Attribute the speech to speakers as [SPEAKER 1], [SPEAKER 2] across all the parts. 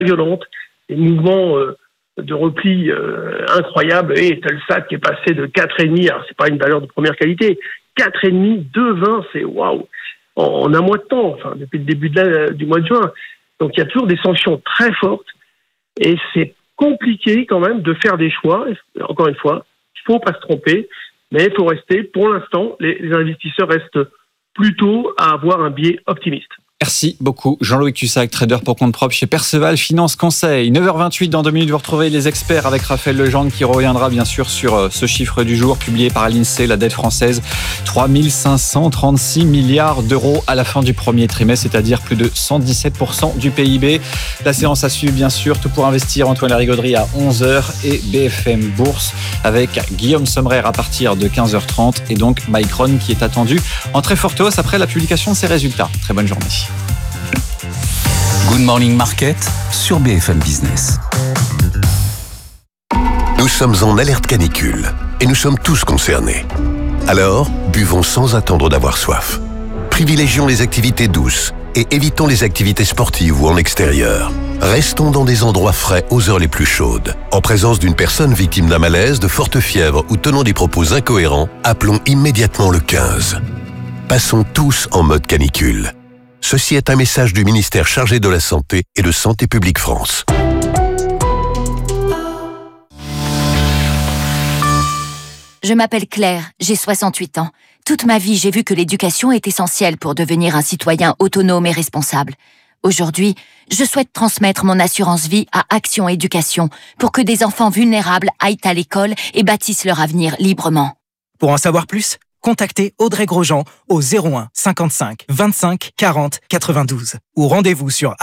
[SPEAKER 1] violentes, des mouvements de repli incroyables. Et Telsac qui est passé de 4,5, alors c'est pas une valeur de première qualité, 4,5, 2,20, c'est waouh, en un mois de temps, enfin depuis le début du mois de juin. Donc il y a toujours des sanctions très fortes et c'est compliqué quand même de faire des choix. Encore une fois, il ne faut pas se tromper, mais il faut rester, pour l'instant, les investisseurs restent plutôt à avoir un biais optimiste.
[SPEAKER 2] Merci beaucoup Jean-Louis Cussac, trader pour compte propre chez Perceval Finance Conseil. 9h28, dans 2 minutes, vous retrouvez les experts avec Raphaël Legendre qui reviendra bien sûr sur ce chiffre du jour publié par l'INSEE, la dette française, 3 536 milliards d'euros à la fin du premier trimestre, c'est-à-dire plus de 117% du PIB. La séance a suivi bien sûr Tout pour investir, Antoine Larigauderie à 11h et BFM Bourse avec Guillaume Sommerer à partir de 15h30 et donc Micron qui est attendu en très forte hausse après la publication de ses résultats. Très bonne journée.
[SPEAKER 3] Good Morning Market sur BFM Business.
[SPEAKER 4] Nous sommes en alerte canicule et nous sommes tous concernés. Alors, buvons sans attendre d'avoir soif. Privilégions les activités douces et évitons les activités sportives ou en extérieur. Restons dans des endroits frais aux heures les plus chaudes. En présence d'une personne victime d'un malaise, de forte fièvre ou tenant des propos incohérents, appelons immédiatement le 15. Passons tous en mode canicule. Ceci est un message du ministère chargé de la Santé et de Santé publique France.
[SPEAKER 5] Je m'appelle Claire, j'ai 68 ans. Toute ma vie, j'ai vu que l'éducation est essentielle pour devenir un citoyen autonome et responsable. Aujourd'hui, je souhaite transmettre mon assurance vie à Action Éducation pour que des enfants vulnérables aillent à l'école et bâtissent leur avenir librement.
[SPEAKER 6] Pour en savoir plus, contactez Audrey Grosjean au 01 55 25 40 92 ou rendez-vous sur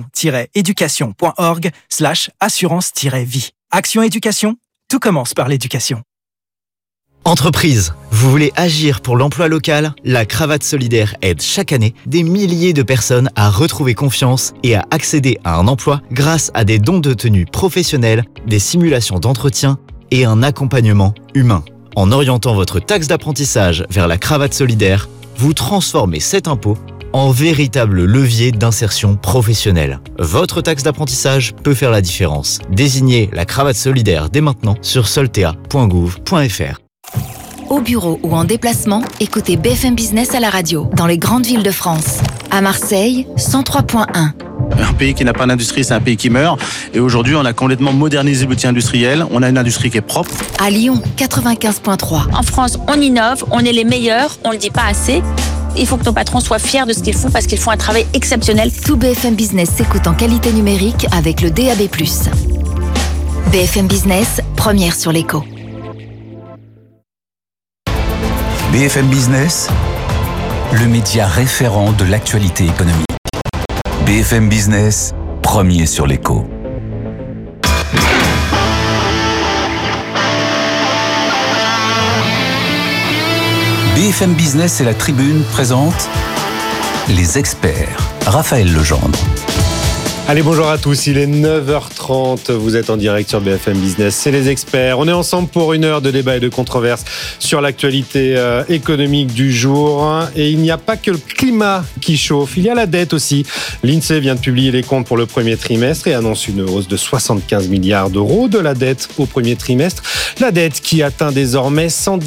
[SPEAKER 6] action-éducation.org/assurance-vie. Action Éducation, tout commence par l'éducation.
[SPEAKER 7] Entreprise, vous voulez agir pour l'emploi local? La Cravate Solidaire aide chaque année des milliers de personnes à retrouver confiance et à accéder à un emploi grâce à des dons de tenue professionnels, des simulations d'entretien et un accompagnement humain. En orientant votre taxe d'apprentissage vers la Cravate Solidaire, vous transformez cet impôt en véritable levier d'insertion professionnelle. Votre taxe d'apprentissage peut faire la différence. Désignez la Cravate Solidaire dès maintenant sur soltea.gouv.fr.
[SPEAKER 5] Au bureau ou en déplacement, écoutez BFM Business à la radio, dans les grandes villes de France. À Marseille, 103.1.
[SPEAKER 8] Un pays qui n'a pas d'industrie, c'est un pays qui meurt. Et aujourd'hui, on a complètement modernisé l'outil industriel. On a une industrie qui est propre.
[SPEAKER 5] À Lyon, 95.3.
[SPEAKER 9] En France, on innove, on est les meilleurs, on ne le dit pas assez. Il faut que nos patrons soient fiers de ce qu'ils font parce qu'ils font un travail exceptionnel.
[SPEAKER 5] Tout BFM Business s'écoute en qualité numérique avec le DAB+. BFM Business, première sur l'écho.
[SPEAKER 3] BFM Business, le média référent de l'actualité économique. BFM Business, premier sur l'écho. BFM Business et la Tribune présentent les experts. Raphaël Legendre.
[SPEAKER 10] Allez, bonjour à tous, il est 9h30, vous êtes en direct sur BFM Business, c'est les experts. On est ensemble pour une heure de débat et de controverse sur l'actualité économique du jour. Et il n'y a pas que le climat qui chauffe, il y a la dette aussi. L'INSEE vient de publier les comptes pour le premier trimestre et annonce une hausse de 75 milliards d'euros de la dette au premier trimestre. La dette qui atteint désormais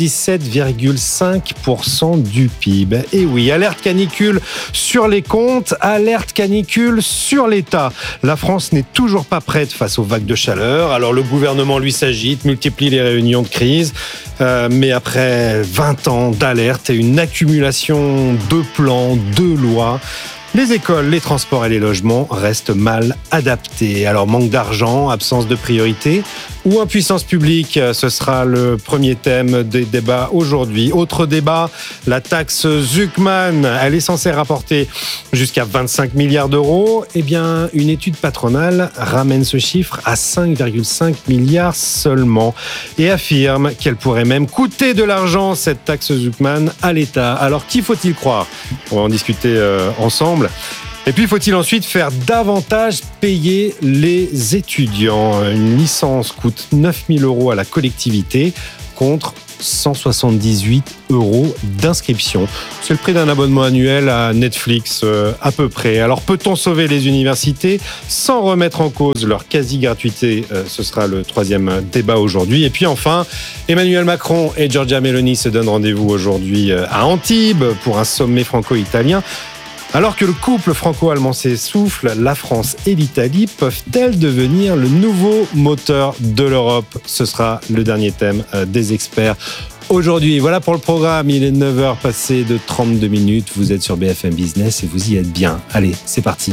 [SPEAKER 10] 117,5% du PIB. Et oui, alerte canicule sur les comptes, alerte canicule sur l'État. La France n'est toujours pas prête face aux vagues de chaleur. Alors le gouvernement, lui, s'agite, multiplie les réunions de crise. Mais après 20 ans d'alerte et une accumulation de plans, de lois, les écoles, les transports et les logements restent mal adaptés. Alors manque d'argent, absence de priorité ou impuissance publique, ce sera le premier thème des débats aujourd'hui. Autre débat, la taxe Zuckman, elle est censée rapporter jusqu'à 25 milliards d'euros. Eh bien, une étude patronale ramène ce chiffre à 5,5 milliards seulement et affirme qu'elle pourrait même coûter de l'argent, cette taxe Zuckman, à l'État. Alors, qui faut-il croire? On va en discuter ensemble. Et puis, faut-il ensuite faire davantage payer les étudiants? Une licence coûte 9 000 euros à la collectivité contre 178 € d'inscription. C'est le prix d'un abonnement annuel à Netflix à peu près. Alors peut-on sauver les universités sans remettre en cause leur quasi-gratuité? Ce sera le troisième débat aujourd'hui. Et puis enfin, Emmanuel Macron et Giorgia Meloni se donnent rendez-vous aujourd'hui à Antibes pour un sommet franco-italien. Alors que le couple franco-allemand s'essouffle, la France et l'Italie peuvent-elles devenir le nouveau moteur de l'Europe? Ce sera le dernier thème des experts aujourd'hui. Voilà pour le programme. Il est 9h passé de 32 minutes. Vous êtes sur BFM Business et vous y êtes bien. Allez, c'est parti.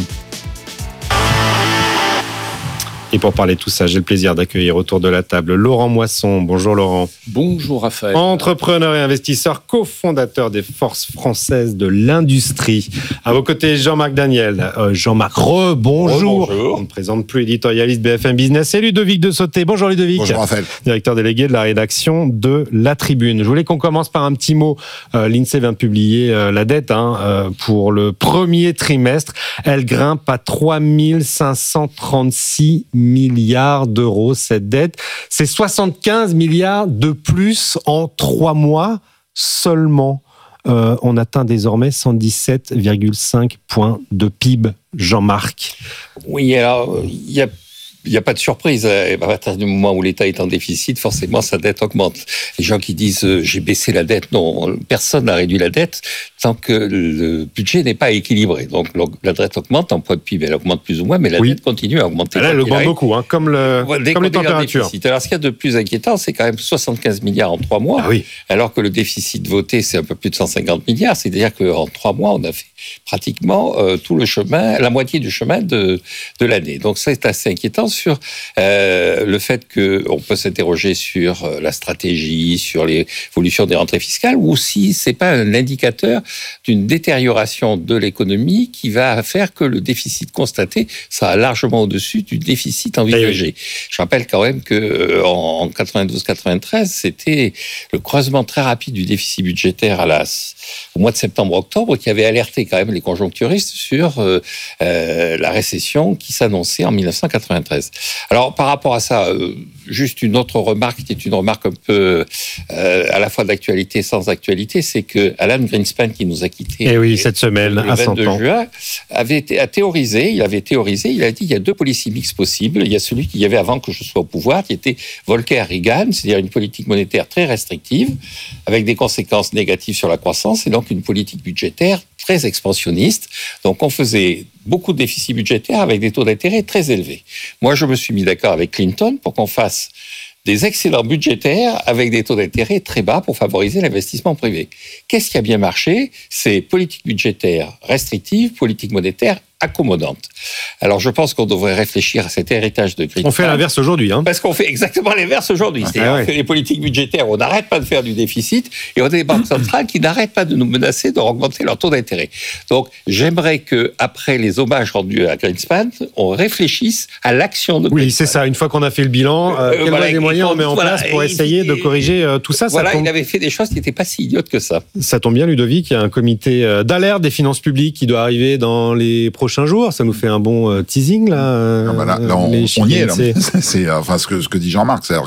[SPEAKER 10] Et pour parler de tout ça, j'ai le plaisir d'accueillir autour de la table Laurent Moisson. Bonjour Laurent.
[SPEAKER 11] Bonjour Raphaël.
[SPEAKER 10] Entrepreneur et investisseur, cofondateur des Forces françaises de l'industrie. À vos côtés, Jean-Marc Daniel. Jean-Marc, bonjour. On ne présente plus, éditorialiste BFM Business. Et Ludovic de Sauté. Bonjour Ludovic.
[SPEAKER 11] Bonjour Raphaël.
[SPEAKER 10] Directeur délégué de la rédaction de La Tribune. Je voulais qu'on commence par un petit mot. L'INSEE vient de publier la dette pour le premier trimestre. Elle grimpe à 3 536 milliards d'euros, cette dette. C'est 75 milliards de plus en 3 mois seulement. On atteint désormais 117,5 points de PIB, Jean-Marc.
[SPEAKER 11] Oui, alors, il n'y a pas de surprise. À partir du moment où l'État est en déficit, forcément, sa dette augmente. Les gens qui disent « j'ai baissé la dette », non, personne n'a réduit la dette tant que le budget n'est pas équilibré. Donc, la dette augmente, en poids de PIB, elle augmente plus ou moins, mais la dette continue à augmenter.
[SPEAKER 10] Là, elle augmente beaucoup, comme les températures.
[SPEAKER 11] Alors, ce qu'il y a de plus inquiétant, c'est quand même 75 milliards en 3 mois, alors que le déficit voté, c'est un peu plus de 150 milliards. C'est-à-dire qu'en 3 mois, on a fait pratiquement tout le chemin, la moitié du chemin de l'année. Donc, c'est assez inquiétant sur le fait qu'on peut s'interroger sur la stratégie, sur l'évolution des rentrées fiscales, ou si c'est pas un indicateur d'une détérioration de l'économie qui va faire que le déficit constaté sera largement au-dessus du déficit envisagé. Je rappelle quand même que en 92-93, c'était le creusement très rapide du déficit budgétaire au mois de septembre-octobre qui avait alerté quand même les conjoncturistes sur la récession qui s'annonçait en 1993. Alors, par rapport à ça, juste une autre remarque qui est une remarque un peu à la fois d'actualité et sans actualité, c'est que Alan Greenspan, qui nous a quittés
[SPEAKER 10] cette semaine,
[SPEAKER 11] le 22 juin, avait théorisé, il a dit il y a 2 politiques mixtes possibles. Il y a celui qu'il y avait avant que je sois au pouvoir, qui était Volcker-Reagan, c'est-à-dire une politique monétaire très restrictive, avec des conséquences négatives sur la croissance, et donc une politique budgétaire très expansionniste. Donc on faisait beaucoup de déficits budgétaires avec des taux d'intérêt très élevés. Moi, je me suis mis d'accord avec Clinton pour qu'on fasse des excédents budgétaires avec des taux d'intérêt très bas pour favoriser l'investissement privé. Qu'est-ce qui a bien marché? C'est politique budgétaire restrictive, politique monétaire accommodante. Alors, je pense qu'on devrait réfléchir à cet héritage de Greenspan.
[SPEAKER 10] On fait l'inverse aujourd'hui.
[SPEAKER 11] Parce qu'on fait exactement l'inverse aujourd'hui. C'est-à-dire qu'on fait les politiques budgétaires, on n'arrête pas de faire du déficit, et on a des banques centrales qui n'arrêtent pas de nous menacer de augmenter leur taux d'intérêt. Donc, j'aimerais qu'après les hommages rendus à Greenspan, on réfléchisse à l'action de Greenspan.
[SPEAKER 10] Oui, c'est ça. Une fois qu'on a fait le bilan, quels moyens on met en place pour essayer de corriger tout ça?
[SPEAKER 11] Il avait fait des choses qui n'étaient pas si idiotes que ça.
[SPEAKER 10] Ça tombe bien, Ludovic, il y a un comité d'alerte des finances publiques qui doit arriver dans les prochains jours. Ça nous fait un bon teasing, là.
[SPEAKER 12] Là, on y est. Là. C'est ce que dit Jean-Marc. C'est-à-dire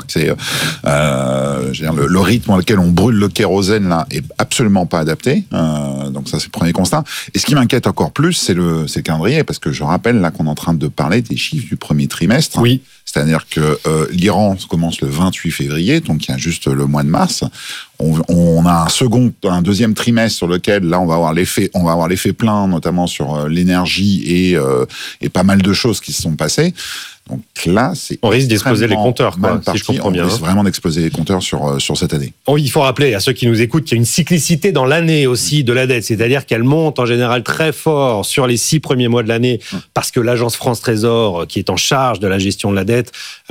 [SPEAKER 12] que le rythme dans lequel on brûle le kérosène, là, est absolument pas adapté. Donc ça, c'est le premier constat. Et ce qui m'inquiète encore plus, c'est le calendrier, parce que je rappelle, là, qu'on est en train de parler des chiffres du premier trimestre.
[SPEAKER 10] Oui.
[SPEAKER 12] C'est-à-dire que l'Iran commence le 28 février, donc il y a juste le mois de mars. On a un deuxième trimestre sur lequel, là, on va avoir l'effet plein, notamment sur l'énergie et pas mal de choses qui se sont passées. Donc là,
[SPEAKER 10] on risque d'exploser les compteurs, quoi, si je comprends bien.
[SPEAKER 12] On risque vraiment d'exploser les compteurs sur cette année.
[SPEAKER 10] Il faut rappeler à ceux qui nous écoutent qu'il y a une cyclicité dans l'année aussi de la dette, c'est-à-dire qu'elle monte en général très fort sur les 6 premiers mois de l'année, parce que l'agence France Trésor, qui est en charge de la gestion de la dette,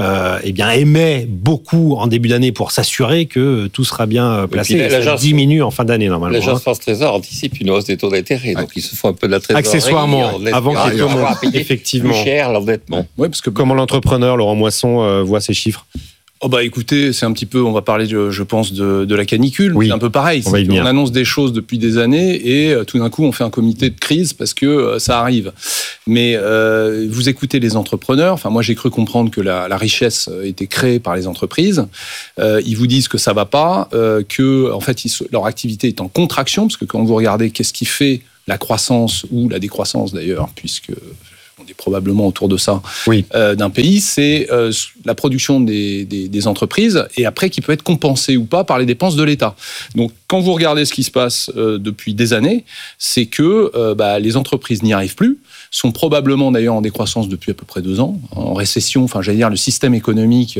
[SPEAKER 10] émet beaucoup en début d'année pour s'assurer que tout sera bien placé. Et ça diminue en fin d'année normalement.
[SPEAKER 11] L'agence France Trésor anticipe une hausse des taux d'intérêt, donc ils se font un peu de la trésorerie.
[SPEAKER 10] Accessoirement, avant que les taux montent, effectivement.
[SPEAKER 11] Plus cher l'endettement.
[SPEAKER 10] Oui, parce que comment l'entrepreneur Laurent Moisson voit ces chiffres?
[SPEAKER 13] Écoutez, c'est un petit peu, on va parler, je pense, de la canicule.
[SPEAKER 10] Oui,
[SPEAKER 13] c'est un peu pareil. On annonce des choses depuis des années et tout d'un coup, on fait un comité de crise parce que ça arrive. Mais vous écoutez les entrepreneurs. Enfin, moi, j'ai cru comprendre que la richesse était créée par les entreprises. Ils vous disent que ça va pas, que en fait, leur activité est en contraction, parce que quand vous regardez qu'est-ce qui fait la croissance ou la décroissance d'ailleurs, puisque on est probablement autour de ça, d'un pays, c'est la production des entreprises, et après qui peut être compensée ou pas par les dépenses de l'État. Donc quand vous regardez ce qui se passe depuis des années, c'est que les entreprises n'y arrivent plus, sont probablement d'ailleurs en décroissance depuis à peu près 2 ans, en récession, enfin j'allais dire le système économique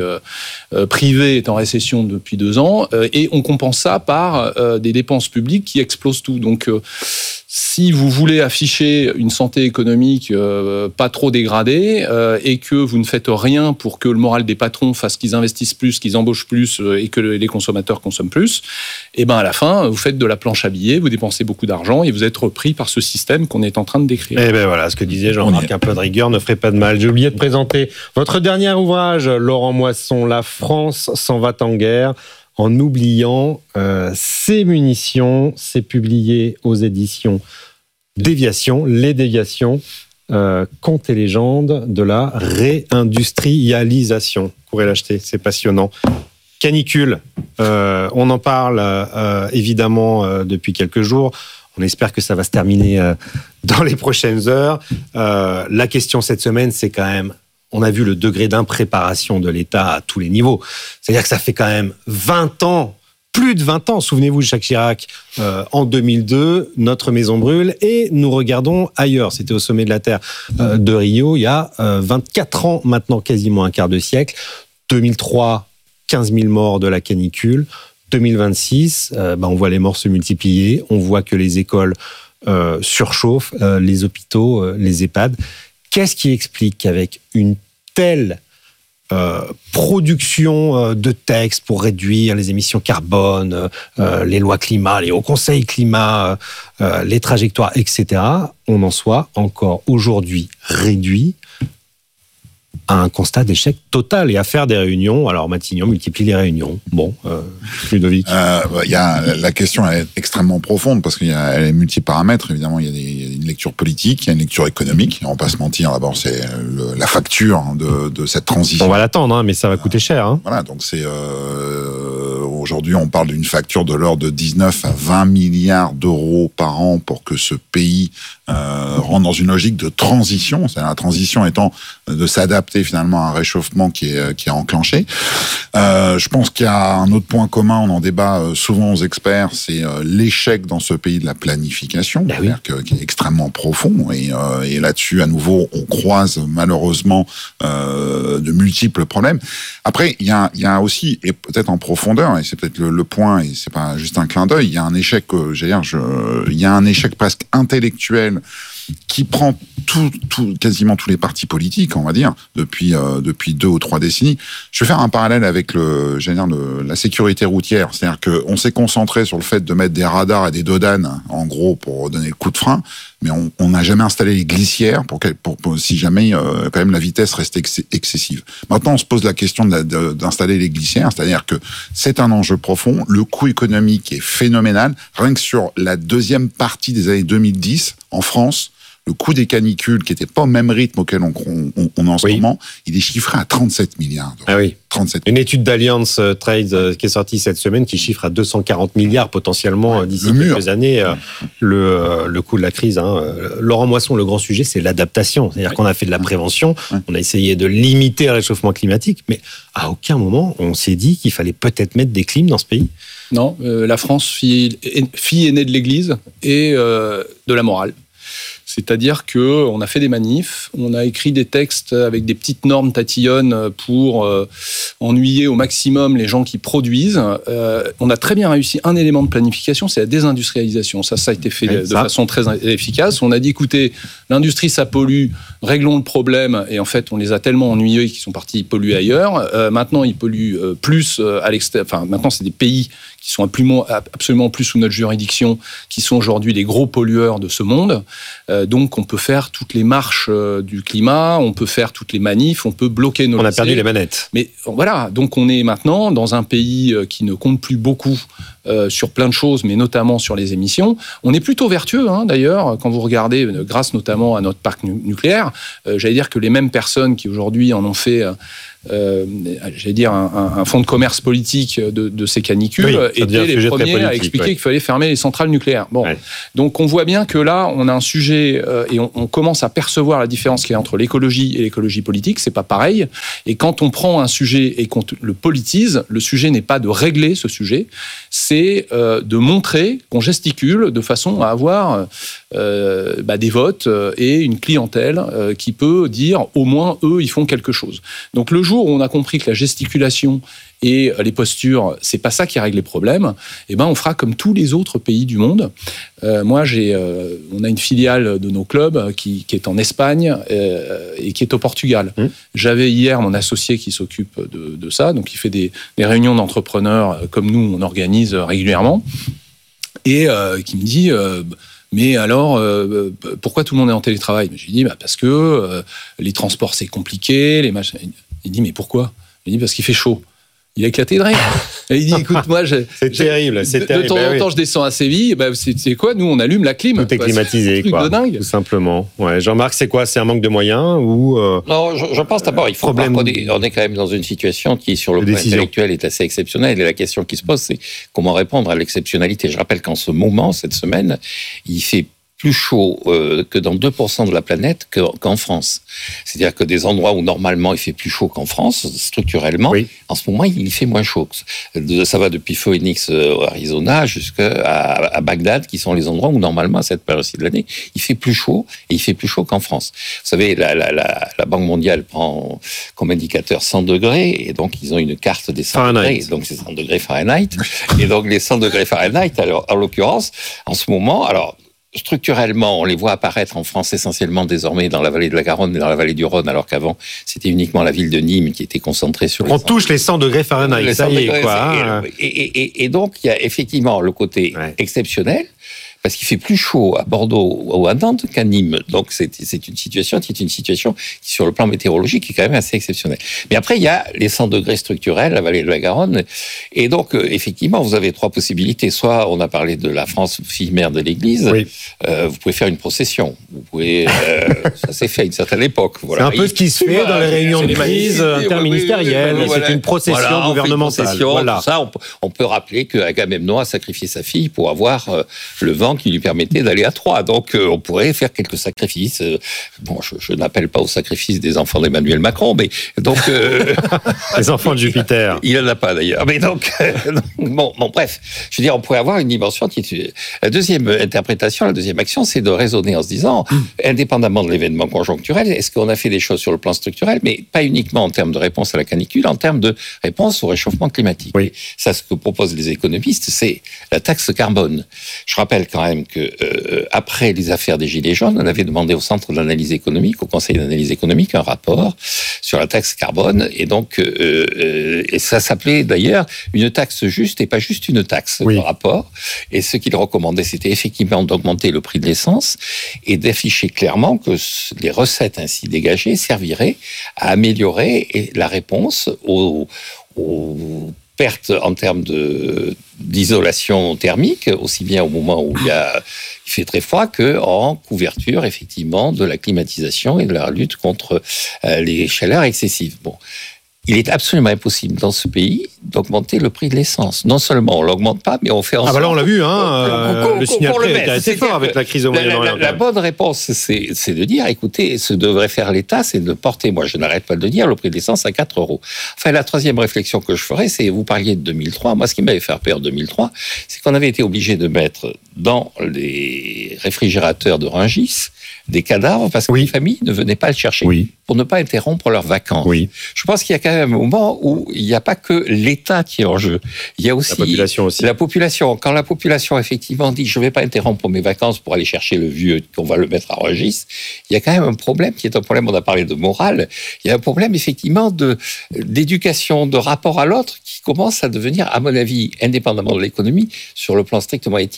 [SPEAKER 13] privé est en récession depuis 2 ans, et on compense ça par des dépenses publiques qui explosent tout. Donc si vous voulez afficher une santé économique pas trop dégradée et que vous ne faites rien pour que le moral des patrons fasse qu'ils investissent plus, qu'ils embauchent plus et que les consommateurs consomment plus, et à la fin, vous faites de la planche à billets, vous dépensez beaucoup d'argent et vous êtes repris par ce système qu'on est en train de décrire.
[SPEAKER 10] Et voilà, ce que disait Jean-Marc, un peu de rigueur ne ferait pas de mal. J'ai oublié de présenter votre dernier ouvrage, Laurent Moisson, La France s'en va en guerre. En oubliant ses munitions, c'est publié aux éditions Déviation, les déviations, contes et légendes de la réindustrialisation. Vous pourrez l'acheter, c'est passionnant. Canicule, on en parle évidemment depuis quelques jours. On espère que ça va se terminer dans les prochaines heures. La question cette semaine, c'est quand même, on a vu le degré d'impréparation de l'État à tous les niveaux. C'est-à-dire que ça fait quand même 20 ans, plus de 20 ans, souvenez-vous de Jacques Chirac, en 2002, notre maison brûle et nous regardons ailleurs. C'était au sommet de la Terre de Rio, il y a 24 ans maintenant, quasiment un quart de siècle. 2003, 15 000 morts de la canicule. 2026, on voit les morts se multiplier, on voit que les écoles surchauffent, les hôpitaux, les EHPAD. Qu'est-ce qui explique qu'avec une telle production de textes pour réduire les émissions carbone, les lois climat, les hauts conseils climat, les trajectoires, etc., on en soit encore aujourd'hui réduit à un constat d'échec total et à faire des réunions. Alors Matignon multiplie les réunions. Bon, Ludovic.
[SPEAKER 12] La question est extrêmement profonde parce qu'elle est multiparamètres. Évidemment, il y a une lecture politique, il y a une lecture économique. On va pas se mentir. D'abord, c'est la facture de cette transition.
[SPEAKER 10] On va l'attendre, mais ça va coûter cher.
[SPEAKER 12] Voilà, donc c'est aujourd'hui, on parle d'une facture de l'ordre de 19 à 20 milliards d'euros par an pour que ce pays rentre dans une logique de transition. C'est-à-dire la transition étant de s'adapter finalement à un réchauffement qui est enclenché. Je pense qu'il y a un autre point commun, on en débat souvent aux experts, c'est l'échec dans ce pays de la planification, qui est extrêmement profond. Et là-dessus, à nouveau, on croise malheureusement de multiples problèmes. Après, il y a aussi, et peut-être en profondeur, et c'est peut-être le point, et c'est pas juste un clin d'œil, il y a un échec, il y a un échec presque intellectuel qui prend quasiment tous les partis politiques, on va dire, depuis 2 ou 3 décennies. Je vais faire un parallèle avec la sécurité routière. C'est-à-dire qu'on s'est concentré sur le fait de mettre des radars et des dodanes, en gros, pour donner le coup de frein, mais on n'a jamais installé les glissières pour si jamais, quand même, la vitesse reste excessive. Maintenant, on se pose la question d'installer les glissières, c'est-à-dire que c'est un enjeu profond, le coût économique est phénoménal. Rien que sur la deuxième partie des années 2010, en France, le coût des canicules, qui n'était pas au même rythme auquel on est en ce moment, il est chiffré à 37 milliards d'euros.
[SPEAKER 10] Ah oui.
[SPEAKER 12] 37
[SPEAKER 10] Une étude d'Allianz Trade qui est sortie cette semaine qui chiffre à 240 milliards potentiellement d'ici quelques années le coût de la crise. Laurent Moisson, le grand sujet, c'est l'adaptation. C'est-à-dire qu'on a fait de la prévention, on a essayé de limiter le réchauffement climatique, mais à aucun moment on s'est dit qu'il fallait peut-être mettre des clims dans ce pays.
[SPEAKER 13] Non, la France, fille aînée de l'Église et de la morale. C'est-à-dire qu'on a fait des manifs, on a écrit des textes avec des petites normes tatillonnes pour ennuyer au maximum les gens qui produisent. On a très bien réussi un élément de planification, c'est la désindustrialisation. Ça a été fait de façon très efficace. On a dit, écoutez, l'industrie, ça pollue, réglons le problème. Et en fait, on les a tellement ennuyés qu'ils sont partis polluer ailleurs. Maintenant, ils polluent plus à l'extérieur. Enfin, maintenant, c'est des pays qui sont absolument plus sous notre juridiction, qui sont aujourd'hui les gros pollueurs de ce monde. Donc on peut faire toutes les marches du climat, on peut faire toutes les manifs, on peut bloquer nos lycées.
[SPEAKER 10] On a perdu les manettes.
[SPEAKER 13] Mais voilà, donc on est maintenant dans un pays qui ne compte plus beaucoup sur plein de choses, mais notamment sur les émissions. On est plutôt vertueux, d'ailleurs, quand vous regardez, grâce notamment à notre parc nucléaire. J'allais dire que les mêmes personnes qui aujourd'hui en ont fait... un fonds de commerce politique de ces canicules, étaient les premiers à expliquer qu'il fallait fermer les centrales nucléaires. Donc on voit bien que là, on a un sujet et on commence à percevoir la différence qu'il y a entre l'écologie et l'écologie politique. C'est pas pareil. Et quand on prend un sujet et qu'on le politise, le sujet n'est pas de régler ce sujet, c'est de montrer qu'on gesticule de façon à avoir des votes et une clientèle qui peut dire au moins eux ils font quelque chose. Donc le jour où on a compris que la gesticulation et les postures, c'est pas ça qui règle les problèmes, on fera comme tous les autres pays du monde. On a une filiale de nos clubs qui est en Espagne et qui est au Portugal. J'avais hier mon associé qui s'occupe de ça, donc il fait des réunions d'entrepreneurs comme nous, on organise régulièrement, et qui me dit... mais alors, pourquoi tout le monde est en télétravail ? Je lui dis, parce que les transports, c'est compliqué, les machins... Il dit, mais pourquoi ? Je lui dis, parce qu'il fait chaud. Il a éclaté de rire. Et il dit, écoute, moi,
[SPEAKER 10] c'est terrible.
[SPEAKER 13] De temps en temps, je descends à Séville. C'est quoi ? Nous, on allume la clim.
[SPEAKER 10] Tout est climatisé,
[SPEAKER 13] c'est un truc de dingue.
[SPEAKER 10] Tout simplement. Ouais. Jean-Marc, c'est quoi ? C'est un manque de moyens ou
[SPEAKER 11] Non, je pense d'abord, il faut voir qu'on est quand même dans une situation qui, sur le plan intellectuel, est assez exceptionnelle. Et la question qui se pose, c'est comment répondre à l'exceptionnalité. Je rappelle qu'en ce moment, cette semaine, il fait plus chaud que dans 2% de la planète qu'en France. C'est-à-dire que des endroits où normalement il fait plus chaud qu'en France, structurellement, en ce moment il fait moins chaud. Ça va depuis Phoenix, Arizona, jusqu'à Bagdad, qui sont les endroits où normalement à cette période-ci de l'année, il fait plus chaud, et il fait plus chaud qu'en France. Vous savez, la Banque mondiale prend comme indicateur 100 degrés, et donc ils ont une carte des 100 degrés, donc c'est 100 degrés Fahrenheit, et donc les 100 degrés Fahrenheit, alors, en l'occurrence, en ce moment, alors, structurellement, on les voit apparaître en France essentiellement désormais dans la vallée de la Garonne et dans la vallée du Rhône, alors qu'avant, c'était uniquement la ville de Nîmes qui était concentrée sur les...
[SPEAKER 10] On touche les 100 degrés Fahrenheit, ça y est, quoi.
[SPEAKER 11] Et donc, il y a effectivement le côté exceptionnel, parce qu'il fait plus chaud à Bordeaux ou à Nantes qu'à Nîmes. Donc, c'est une situation qui, sur le plan météorologique, est quand même assez exceptionnelle. Mais après, il y a les 100 degrés structurels, la vallée de la Garonne. Et donc, effectivement, vous avez trois possibilités. Soit, on a parlé de la France, fille mère de l'Église. Vous pouvez faire une procession. Vous pouvez... ça s'est fait à une certaine époque. Voilà.
[SPEAKER 10] C'est un peu ce qui se fait dans les réunions de crise interministérielles. C'est une procession gouvernementale.
[SPEAKER 11] Tout ça, on peut rappeler qu'Agamemnon a sacrifié sa fille pour avoir le vent qui lui permettait d'aller à Troie. Donc, on pourrait faire quelques sacrifices. Bon, je n'appelle pas au sacrifice des enfants d'Emmanuel Macron, mais donc...
[SPEAKER 10] les enfants de Jupiter.
[SPEAKER 11] Il n'en a pas, d'ailleurs. Mais donc, bref. Je veux dire, on pourrait avoir une dimension qui est... La deuxième interprétation, la deuxième action, c'est de raisonner en se disant, indépendamment de l'événement conjoncturel, est-ce qu'on a fait des choses sur le plan structurel, mais pas uniquement en termes de réponse à la canicule, en termes de réponse au réchauffement climatique. Ça, ce que proposent les économistes, c'est la taxe carbone. Je rappelle quand même que après les affaires des Gilets jaunes, on avait demandé au Centre d'analyse économique, au Conseil d'analyse économique, un rapport sur la taxe carbone, et donc et ça s'appelait d'ailleurs une taxe juste et pas juste une taxe, le rapport. Et ce qu'il recommandait, c'était effectivement d'augmenter le prix de l'essence et d'afficher clairement que les recettes ainsi dégagées serviraient à améliorer la réponse aux pertes en termes d'isolation thermique, aussi bien au moment où il fait très froid qu'en couverture, effectivement, de la climatisation et de la lutte contre les chaleurs excessives. Bon. Il est absolument impossible dans ce pays d'augmenter le prix de l'essence. Non seulement on l'augmente pas, mais on fait en sorte...
[SPEAKER 10] Ah bah là on l'a vu, le signal prix était assez fort avec la crise au Moyen-Orient.
[SPEAKER 11] La bonne réponse, c'est de dire, écoutez, ce que devrait faire l'État, c'est de porter, moi je n'arrête pas de le dire, le prix de l'essence à 4 €. Enfin, la troisième réflexion que je ferais, c'est, vous parliez de 2003, moi ce qui m'avait fait peur en 2003, c'est qu'on avait été obligé de mettre dans les réfrigérateurs de Rungis des cadavres parce que les familles ne venaient pas le chercher pour ne pas interrompre leurs vacances. Je pense qu'il y a quand même un moment où il n'y a pas que l'État qui est en jeu. Il y a aussi la population. Quand la population effectivement dit je ne vais pas interrompre mes vacances pour aller chercher le vieux, qu'on va le mettre à Rungis, il y a quand même un problème qui est un problème, on a parlé de morale, il y a un problème effectivement d'éducation, de rapport à l'autre qui commence à devenir, à mon avis, indépendamment de l'économie, sur le plan strictement éthique, relativement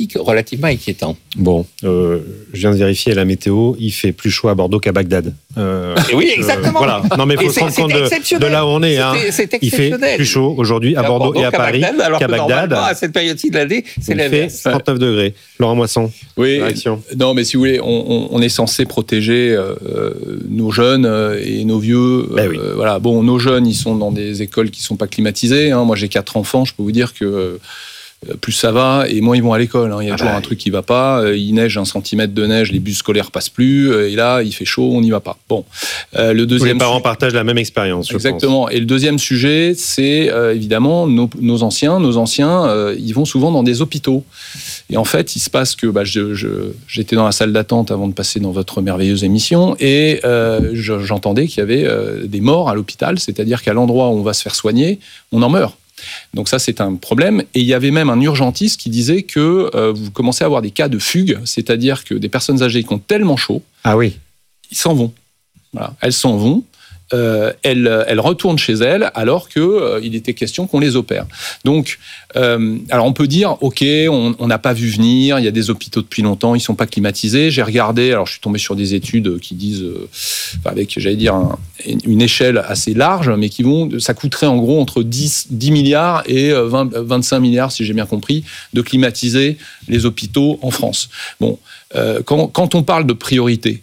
[SPEAKER 11] relativement inquiétant.
[SPEAKER 10] Bon, je viens de vérifier la météo, il fait plus chaud à Bordeaux qu'à Bagdad.
[SPEAKER 11] Oui, exactement.
[SPEAKER 10] Voilà. Non, mais il faut se rendre compte de là où on est.
[SPEAKER 11] C'est
[SPEAKER 10] il fait plus chaud aujourd'hui à Bordeaux et à Paris qu'à Bagdad.
[SPEAKER 11] À cette période-ci de l'année, c'est l'inverse.
[SPEAKER 10] Il fait 39 degrés. Laurent Moisson,
[SPEAKER 13] réaction. Non, mais si vous voulez, on est censé protéger nos jeunes et nos vieux. Voilà. Bon, nos jeunes, ils sont dans des écoles qui ne sont pas climatisées. Moi, j'ai 4 enfants, je peux vous dire que plus ça va, et moins ils vont à l'école. Il y a toujours un truc qui ne va pas. Il neige 1 centimètre de neige, les bus scolaires passent plus, et là, il fait chaud, on n'y va pas. Bon. Le deuxième
[SPEAKER 10] les parents partagent la même expérience,
[SPEAKER 13] exactement.
[SPEAKER 10] Je pense.
[SPEAKER 13] Et le deuxième sujet, c'est évidemment nos anciens. Nos anciens, ils vont souvent dans des hôpitaux. Et en fait, il se passe que j'étais dans la salle d'attente avant de passer dans votre merveilleuse émission, et j'entendais qu'il y avait des morts à l'hôpital, c'est-à-dire qu'à l'endroit où on va se faire soigner, on en meurt. Donc ça, c'est un problème. Et il y avait même un urgentiste qui disait que vous commencez à avoir des cas de fugue, c'est-à-dire que des personnes âgées qui ont tellement chaud, ils s'en vont. Voilà. Elles s'en vont. Elles retournent chez elles alors qu'il était question qu'on les opère. Donc, alors on peut dire, ok, on n'a pas vu venir, il y a des hôpitaux depuis longtemps, ils ne sont pas climatisés. J'ai regardé, alors je suis tombé sur des études qui disent, avec, j'allais dire, une échelle assez large, mais ça coûterait en gros entre 10 milliards et 25 milliards, si j'ai bien compris, de climatiser les hôpitaux en France. Bon, quand on parle de priorité,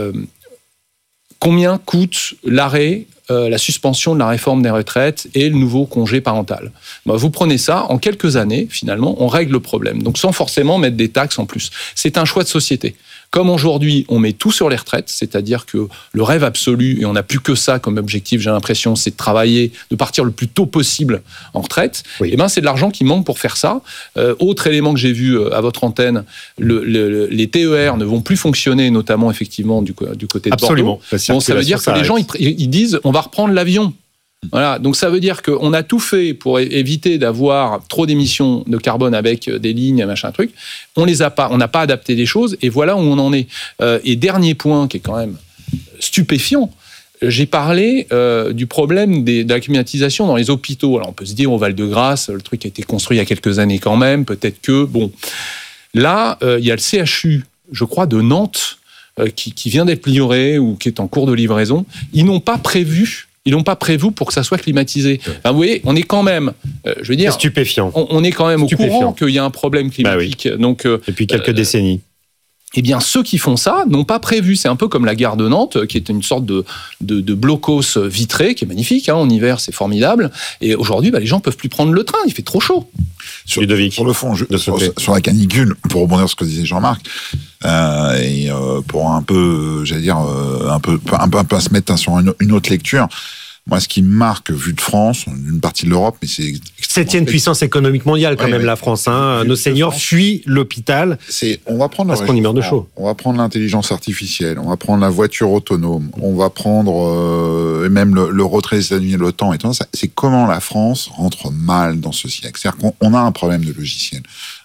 [SPEAKER 13] combien coûte l'arrêt, la suspension de la réforme des retraites et le nouveau congé parental? Vous prenez ça, en quelques années, finalement, on règle le problème. Donc sans forcément mettre des taxes en plus. C'est un choix de société. Comme aujourd'hui, on met tout sur les retraites, c'est-à-dire que le rêve absolu, et on n'a plus que ça comme objectif, j'ai l'impression, c'est de travailler, de partir le plus tôt possible en retraite, et c'est de l'argent qui manque pour faire ça. Autre élément que j'ai vu à votre antenne, les TER ne vont plus fonctionner, notamment effectivement du côté de Bordeaux. Bon, ça veut dire que les gens, ils disent, on va reprendre l'avion. Voilà, donc ça veut dire qu'on a tout fait pour éviter d'avoir trop d'émissions de carbone avec des lignes, machin truc. On n'a pas adapté les choses, et voilà où on en est. Et dernier point qui est quand même stupéfiant, j'ai parlé du problème de la climatisation dans les hôpitaux. Alors on peut se dire, au Val-de-Grâce, le truc a été construit il y a quelques années quand même, peut-être que, bon. Là, il y a le CHU, je crois, de Nantes, qui vient d'être livré ou qui est en cours de livraison. Ils n'ont pas prévu pour que ça soit climatisé. Enfin, vous voyez, on est quand même, je veux dire,
[SPEAKER 10] c'est stupéfiant.
[SPEAKER 13] On est quand même au courant qu'il y a un problème climatique. Donc,
[SPEAKER 10] depuis quelques décennies.
[SPEAKER 13] Eh bien, ceux qui font ça n'ont pas prévu. C'est un peu comme la gare de Nantes, qui est une sorte de blocos vitré, qui est magnifique. En hiver, c'est formidable. Et aujourd'hui, les gens peuvent plus prendre le train. Il fait trop chaud.
[SPEAKER 12] Sur le fond, sur la canicule, pour rebondir sur ce que disait Jean-Marc, et pour un peu, j'allais dire, un peu se mettre sur une autre lecture. Moi, ce qui me marque, vu de France, une partie de l'Europe, mais c'est
[SPEAKER 10] 7e puissance économique mondiale quand même, la France. Nos seniors fuient l'hôpital.
[SPEAKER 12] On va prendre
[SPEAKER 10] parce qu'on y meurt de chaud.
[SPEAKER 12] On va prendre l'intelligence artificielle, on va prendre la voiture autonome, on va prendre même le retrait des États-Unis de l'OTAN et tout ça. C'est comment la France rentre mal dans ce siècle. C'est-à-dire qu'on a un problème de logiciel.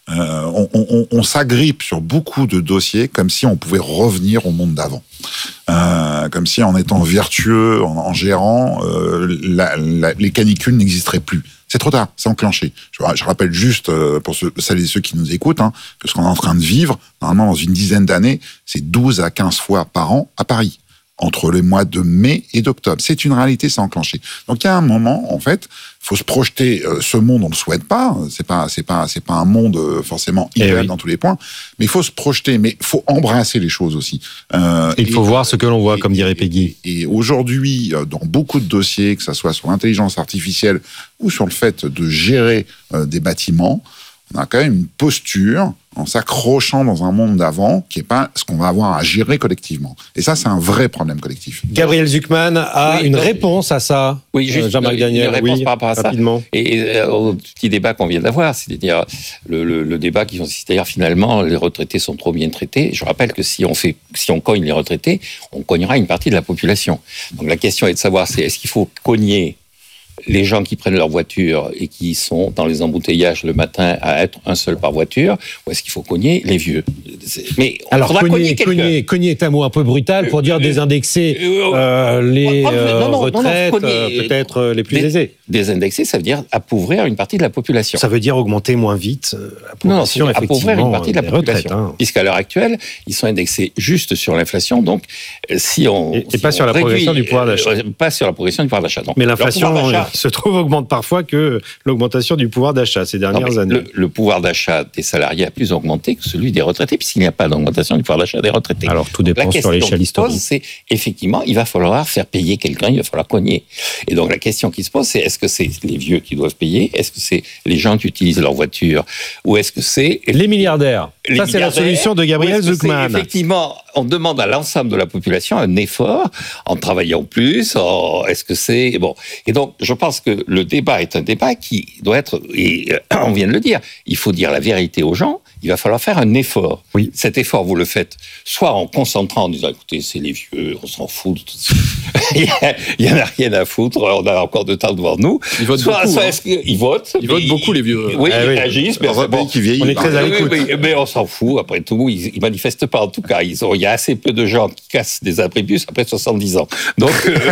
[SPEAKER 12] On s'agrippe sur beaucoup de dossiers comme si on pouvait revenir au monde d'avant. Comme si en étant vertueux, en gérant, les canicules n'existeraient plus. C'est trop tard, c'est enclenché. Je rappelle juste, pour celles et ceux qui nous écoutent, que ce qu'on est en train de vivre, normalement dans une dizaine d'années, c'est 12 à 15 fois par an à Paris, entre les mois de mai et d'octobre. C'est une réalité, c'est enclenché. Donc il y a un moment, en fait, faut se projeter. Ce monde, on le souhaite pas. C'est pas un monde forcément idéal dans tous les points. Mais il faut se projeter. Mais il faut embrasser les choses aussi.
[SPEAKER 10] Il faut voir ce que l'on voit, comme dirait Peggy.
[SPEAKER 12] Et aujourd'hui, dans beaucoup de dossiers, que ça soit sur l'intelligence artificielle ou sur le fait de gérer des bâtiments, on a quand même une posture en s'accrochant dans un monde d'avant qui n'est pas ce qu'on va avoir à gérer collectivement. Et ça, c'est un vrai problème collectif.
[SPEAKER 10] Gabriel Zucman a une réponse à ça.
[SPEAKER 11] Oui, juste
[SPEAKER 10] Jean-Marc Daniel,
[SPEAKER 11] une réponse par rapport à
[SPEAKER 10] rapidement.
[SPEAKER 11] Ça. Et au petit débat qu'on vient d'avoir, c'est-à-dire le débat qui consiste à dire finalement les retraités sont trop bien traités. Je rappelle que si on cogne les retraités, on cognera une partie de la population. Donc la question est de savoir est-ce qu'il faut cogner les gens qui prennent leur voiture et qui sont dans les embouteillages le matin à être un seul par voiture, ou est-ce qu'il faut cogner les vieux? Mais
[SPEAKER 10] alors, cogner est un mot un peu brutal pour dire désindexer les retraites, peut-être les plus aisées.
[SPEAKER 11] Désindexer, ça veut dire appauvrir une partie de la population.
[SPEAKER 10] Ça veut dire augmenter moins vite la population,
[SPEAKER 11] appauvrir une partie de la population. Puisqu'à l'heure actuelle, ils sont indexés juste sur l'inflation, donc si on...
[SPEAKER 10] Et pas sur la progression du pouvoir d'achat.
[SPEAKER 11] Pas sur la progression du pouvoir d'achat.
[SPEAKER 10] Mais l'inflation, il se trouve, augmente parfois que l'augmentation du pouvoir d'achat ces dernières années.
[SPEAKER 11] Le pouvoir d'achat des salariés a plus augmenté que celui des retraités, puisqu'il n'y a pas d'augmentation du pouvoir d'achat des retraités.
[SPEAKER 10] Alors tout dépend sur l'échelle historique.
[SPEAKER 11] C'est effectivement, il va falloir faire payer quelqu'un, il va falloir cogner. Et donc la question qui se pose, c'est est-ce que c'est les vieux qui doivent payer? Est-ce que c'est les gens qui utilisent leur voiture? Ou est-ce que c'est...
[SPEAKER 10] Les milliardaires. Ça, c'est la solution de Gabriel Zucman.
[SPEAKER 11] Effectivement, on demande à l'ensemble de la population un effort en travaillant plus. Est-ce que c'est... Bon. Et donc, je pense que le débat est un débat qui doit être... Et on vient de le dire, il faut dire la vérité aux gens. Il va falloir faire un effort.
[SPEAKER 10] Oui.
[SPEAKER 11] Cet effort, vous le faites soit en concentrant, en disant, écoutez, c'est les vieux, on s'en fout de tout ça. Il n'y en a rien à foutre, on a encore de temps devant nous.
[SPEAKER 13] Ils votent beaucoup.
[SPEAKER 11] Ils votent.
[SPEAKER 13] Ils votent beaucoup, les vieux.
[SPEAKER 11] Oui, ils agissent, mais c'est bon.
[SPEAKER 10] On est très à l'écoute.
[SPEAKER 11] Mais on s'en fout, après tout, ils manifestent pas en tout cas. Il y a assez peu de gens qui cassent des abribus après 70 ans. Donc,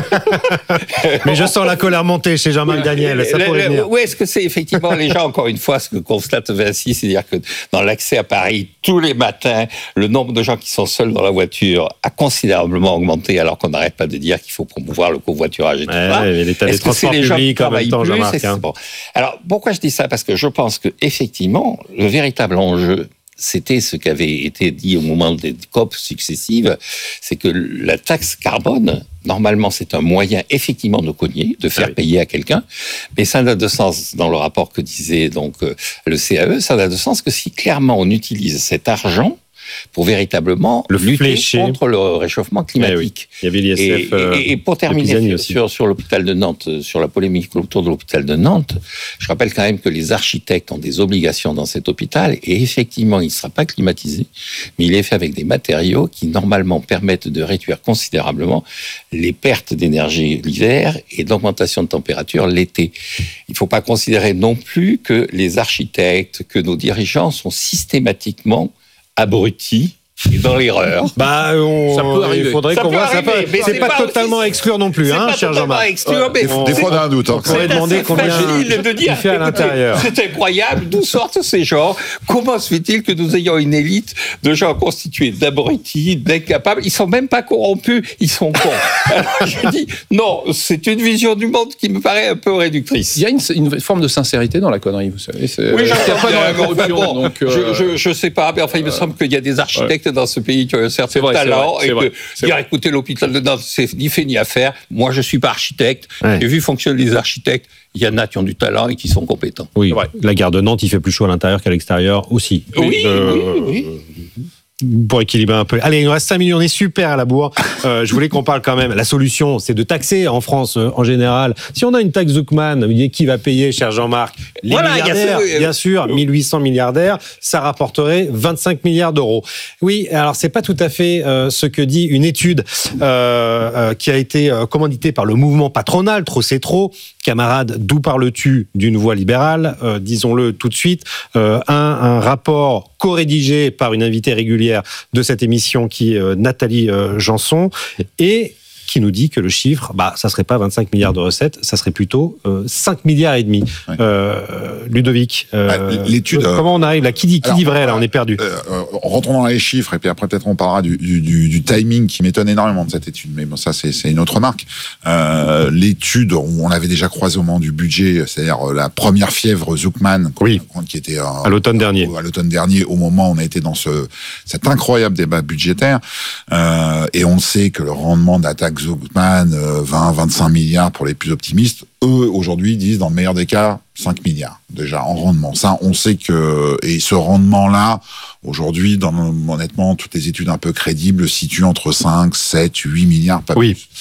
[SPEAKER 10] mais je sens la colère monter chez Jean-Marc Daniel, ça pourrait venir.
[SPEAKER 11] Oui, est-ce que c'est effectivement les gens, encore une fois, ce que constate Vinci, c'est-à-dire que dans l'accès à Paris, tous les matins, le nombre de gens qui sont seuls dans la voiture a considérablement augmenté, alors qu'on n'arrête pas de dire qu'il faut promouvoir le covoiturage et tout ça.
[SPEAKER 10] L'état des transports publics en même temps, Jean-Marc.
[SPEAKER 11] Bon. Alors, pourquoi je dis ça? Parce que je pense que effectivement, le véritable enjeu, c'était ce qui avait été dit au moment des COP successives, c'est que la taxe carbone, normalement, c'est un moyen effectivement de cogner, de faire payer à quelqu'un, mais ça n'a de sens, dans le rapport que disait donc le CAE, ça n'a de sens que si clairement on utilise cet argent pour véritablement lutter contre le réchauffement climatique.
[SPEAKER 10] Il y avait l'ISF.
[SPEAKER 11] Et pour terminer sur l'hôpital de Nantes, sur la polémique autour de l'hôpital de Nantes, je rappelle quand même que les architectes ont des obligations dans cet hôpital et effectivement, il ne sera pas climatisé, mais il est fait avec des matériaux qui normalement permettent de réduire considérablement les pertes d'énergie l'hiver et d'augmentation de température l'été. Il ne faut pas considérer non plus que les architectes, que nos dirigeants sont systématiquement abrutis et dans l'erreur.
[SPEAKER 10] Ça peut arriver. Il faudrait qu'on voit. C'est pas totalement à exclure non plus, cher Jean-Marc.
[SPEAKER 12] Des fois, on a un doute.
[SPEAKER 10] On pourrait demander combien il fait à l'intérieur.
[SPEAKER 11] C'est incroyable. D'où sortent ces gens? Comment se fait-il que nous ayons une élite de gens constitués d'abrutis, d'incapables? Ils sont même pas corrompus, ils sont cons. Alors, je dis, non, c'est une vision du monde qui me paraît un peu réductrice.
[SPEAKER 13] Il y a une forme de sincérité dans la connerie, vous savez.
[SPEAKER 11] Oui, j'entends pas dans la corruption. Donc, je sais pas, mais enfin, il me semble qu'il y a des architectes dans ce pays qui ont un certain talent et que dire écoutez, l'hôpital de Nantes, c'est ni fait ni à faire. Moi, je suis pas architecte. J'ai vu fonctionner les architectes. Il y en a qui ont du talent et qui sont compétents.
[SPEAKER 10] Oui, la gare de Nantes, il fait plus chaud à l'intérieur qu'à l'extérieur aussi.
[SPEAKER 11] Oui.
[SPEAKER 10] Pour équilibrer un peu. Allez, il nous reste 5 minutes, on est super à la bourre. Je voulais qu'on parle quand même. La solution, c'est de taxer en France en général. Si on a une taxe Zucman, qui va payer, cher Jean-Marc? Les milliardaires, bien sûr, 1800 milliardaires, ça rapporterait 25 milliards d'euros. Oui, alors c'est pas tout à fait ce que dit une étude qui a été commanditée par le mouvement patronal, Trop c'est trop. Camarades, d'où parles-tu d'une voix libérale? Disons-le tout de suite. Un rapport co-rédigé par une invitée régulière de cette émission qui est Nathalie Janson et qui nous dit que le chiffre, ça serait pas 25 milliards de recettes, ça serait plutôt 5 milliards et demi. Ludovic,
[SPEAKER 12] l'étude,
[SPEAKER 10] comment on arrive là? Qui dit vrai là? On est perdu.
[SPEAKER 12] Rentrons dans les chiffres et puis après peut-être on parlera du timing qui m'étonne énormément de cette étude. Mais bon, ça c'est une autre remarque. L'étude, on l'avait déjà croisé au moment du budget, c'est-à-dire la première fièvre Zucman, qui était à l'automne dernier. À l'automne dernier, au moment où on a été dans cet incroyable débat budgétaire, et on sait que le rendement de la taxe Zucman, 20-25 milliards pour les plus optimistes. Eux, aujourd'hui, disent dans le meilleur des cas, 5 milliards, déjà, en rendement. Ça, on sait que... Et ce rendement-là, aujourd'hui, honnêtement, toutes les études un peu crédibles situent entre 5, 7, 8 milliards, pas plus.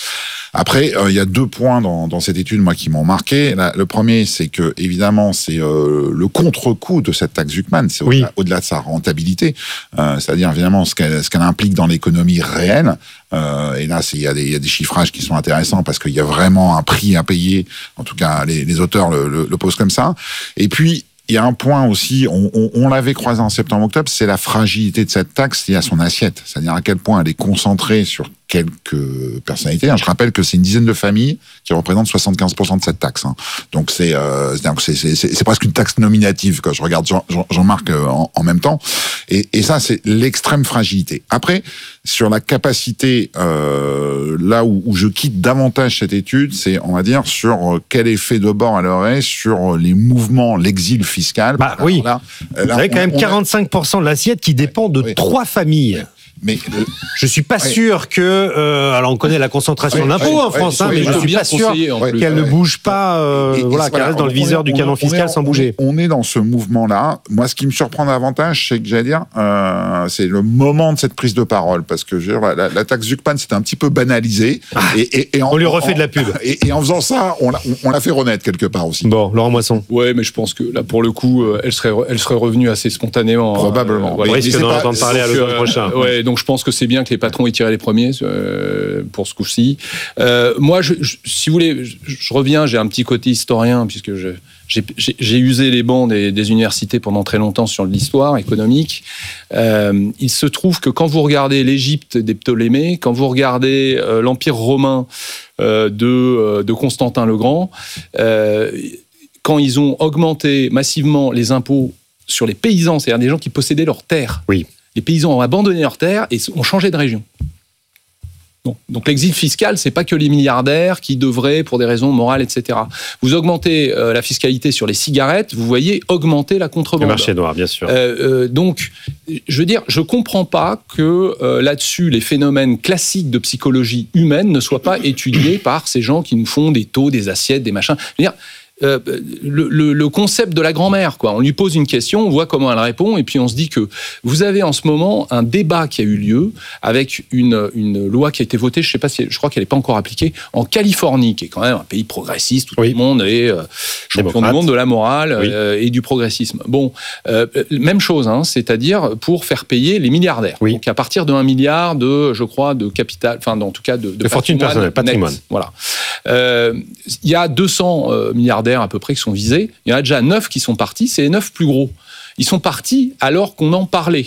[SPEAKER 12] Après, il y a 2 points dans cette étude, moi, qui m'ont marqué. Le premier, c'est que, évidemment, c'est le contre-coup de cette taxe Zucman. C'est au-delà de sa rentabilité. C'est-à-dire, évidemment, ce qu'elle implique dans l'économie réelle. Et là, il y a des chiffrages qui sont intéressants parce qu'il y a vraiment un prix à payer. En tout cas, les auteurs le posent comme ça. Et puis, il y a un point aussi, on l'avait croisé en septembre-octobre, c'est la fragilité de cette taxe liée à son assiette. C'est-à-dire à quel point elle est concentrée sur quelques personnalités. Je rappelle que c'est une dizaine de familles qui représentent 75% de cette taxe. Donc c'est presque une taxe nominative, quand je regarde Jean-Marc en même temps. Et ça, c'est l'extrême fragilité. Après, sur la capacité, là où je quitte davantage cette étude, c'est, on va dire, sur quel effet de bord elle aurait sur les mouvements, l'exil fiscal.
[SPEAKER 10] Oui. Vous avez quand même 45% de l'assiette qui dépend de 3 familles. Mais je suis pas sûr que alors on connaît la concentration de l'impôt en France, mais je suis pas sûr qu'elle ne bouge pas, qu'elle reste dans le viseur du canon fiscal sans bouger.
[SPEAKER 12] On est dans ce mouvement-là. Moi, ce qui me surprend davantage, c'est que j'allais dire, c'est le moment de cette prise de parole, parce que je veux dire, la taxe Zucman, c'était un petit peu banalisé, et
[SPEAKER 10] on lui refait de la pub.
[SPEAKER 12] Et en faisant ça, on l'a fait renaître quelque part aussi.
[SPEAKER 10] Bon, Laurent Moisson.
[SPEAKER 13] Ouais, mais je pense que là, pour le coup, elle serait revenue assez spontanément.
[SPEAKER 12] Probablement.
[SPEAKER 10] On risque d'en entendre parler à l'automne prochain.
[SPEAKER 13] Donc je pense que c'est bien que les patrons aient tiré les premiers pour ce coup-ci. Moi, si vous voulez, je reviens, j'ai un petit côté historien, puisque j'ai usé les bancs des universités pendant très longtemps sur l'histoire économique. Il se trouve que quand vous regardez l'Égypte des Ptolémées, quand vous regardez l'Empire romain de Constantin le Grand, quand ils ont augmenté massivement les impôts sur les paysans, c'est-à-dire des gens qui possédaient leurs terres, les paysans ont abandonné leurs terres et ont changé de région. Donc l'exil fiscal, c'est pas que les milliardaires qui devraient, pour des raisons morales, etc. Vous augmentez la fiscalité sur les cigarettes, vous voyez augmenter la contrebande.
[SPEAKER 10] Le marché noir, bien sûr.
[SPEAKER 13] Donc, je veux dire, je comprends pas que là-dessus, les phénomènes classiques de psychologie humaine ne soient pas étudiés par ces gens qui nous font des taux, des assiettes, des machins. Je veux dire, le concept de la grand-mère, quoi. On lui pose une question, on voit comment elle répond, et puis on se dit que vous avez en ce moment un débat qui a eu lieu avec une loi qui a été votée, je crois qu'elle n'est pas encore appliquée, en Californie, qui est quand même un pays progressiste où tout le monde est champion du monde de la morale et du progressisme. Bon, même chose, c'est-à-dire pour faire payer les milliardaires. Donc à partir de 1 milliard de capital, enfin en tout cas de
[SPEAKER 10] fortune personnelle, patrimoine.
[SPEAKER 13] Voilà. Il y a 200 milliardaires à peu près qui sont visés. Il y en a déjà 9 qui sont partis. C'est les 9 plus gros. Ils sont partis alors qu'on en parlait.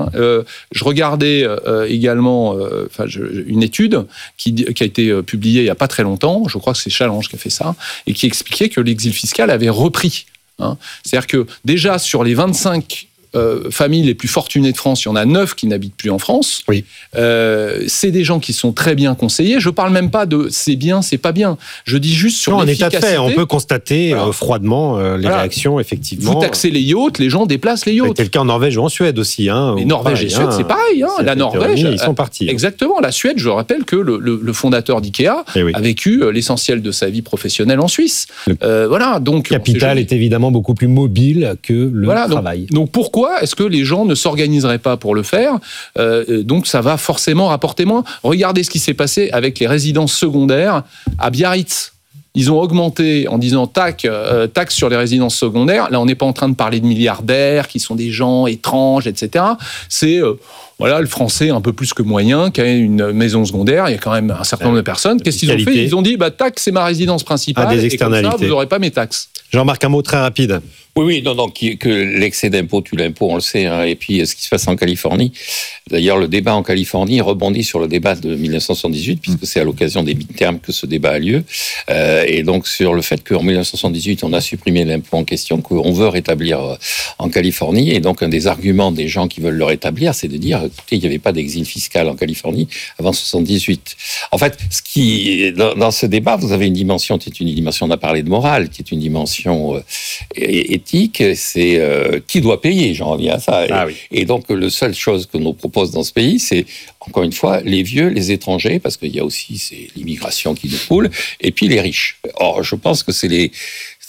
[SPEAKER 13] Je regardais également une étude qui a été publiée il n'y a pas très longtemps. Je crois que c'est Challenge qui a fait ça et qui expliquait que l'exil fiscal avait repris. C'est-à-dire que déjà sur les 25 familles les plus fortunées de France, il y en a 9 qui n'habitent plus en France. C'est des gens qui sont très bien conseillés. Je ne parle même pas de c'est bien, c'est pas bien. Je dis juste sur l'efficacité.
[SPEAKER 10] En état de fait, on peut constater froidement les réactions, effectivement.
[SPEAKER 13] Vous taxez les yachts, les gens déplacent les yachts.
[SPEAKER 10] C'est le cas en Norvège ou en Suède aussi.
[SPEAKER 13] Mais Norvège et Suède, c'est pareil. La Norvège,
[SPEAKER 10] ils sont partis.
[SPEAKER 13] Exactement. La Suède, je rappelle que le fondateur d'IKEA a vécu l'essentiel de sa vie professionnelle en Suisse. Donc,
[SPEAKER 10] le capital est évidemment beaucoup plus mobile que le travail.
[SPEAKER 13] Donc pourquoi est-ce que les gens ne s'organiseraient pas pour le faire ? Donc ça va forcément rapporter moins. Regardez ce qui s'est passé avec les résidences secondaires à Biarritz. Ils ont augmenté en disant taxe sur les résidences secondaires. Là, on n'est pas en train de parler de milliardaires qui sont des gens étranges, etc. C'est le Français un peu plus que moyen qui a une maison secondaire. Il y a quand même un certain nombre de personnes. Qu'est-ce qu'ils ont fait ? Ils ont dit taxe, c'est ma résidence principale.
[SPEAKER 10] Des externalités.
[SPEAKER 13] Et comme ça, vous n'aurez pas mes taxes.
[SPEAKER 10] Jean-Marc, un mot très rapide.
[SPEAKER 11] Oui, que l'excès d'impôt tue l'impôt, on le sait. Et puis, ce qui se passe en Californie. D'ailleurs, le débat en Californie rebondit sur le débat de 1978, puisque c'est à l'occasion des midterms que ce débat a lieu. Et donc, sur le fait qu'en 1978, on a supprimé l'impôt en question, qu'on veut rétablir en Californie. Et donc, un des arguments des gens qui veulent le rétablir, c'est de dire, écoutez, il n'y avait pas d'exil fiscal en Californie avant 78. En fait, dans ce débat, vous avez une dimension, on a parlé de morale, qui est une dimension éthique, c'est qui doit payer, j'en reviens à ça. Et donc, la seule chose que nous propose dans ce pays, c'est, encore une fois, les vieux, les étrangers, parce qu'il y a aussi l'immigration qui nous coule, et puis les riches. Or, je pense que c'est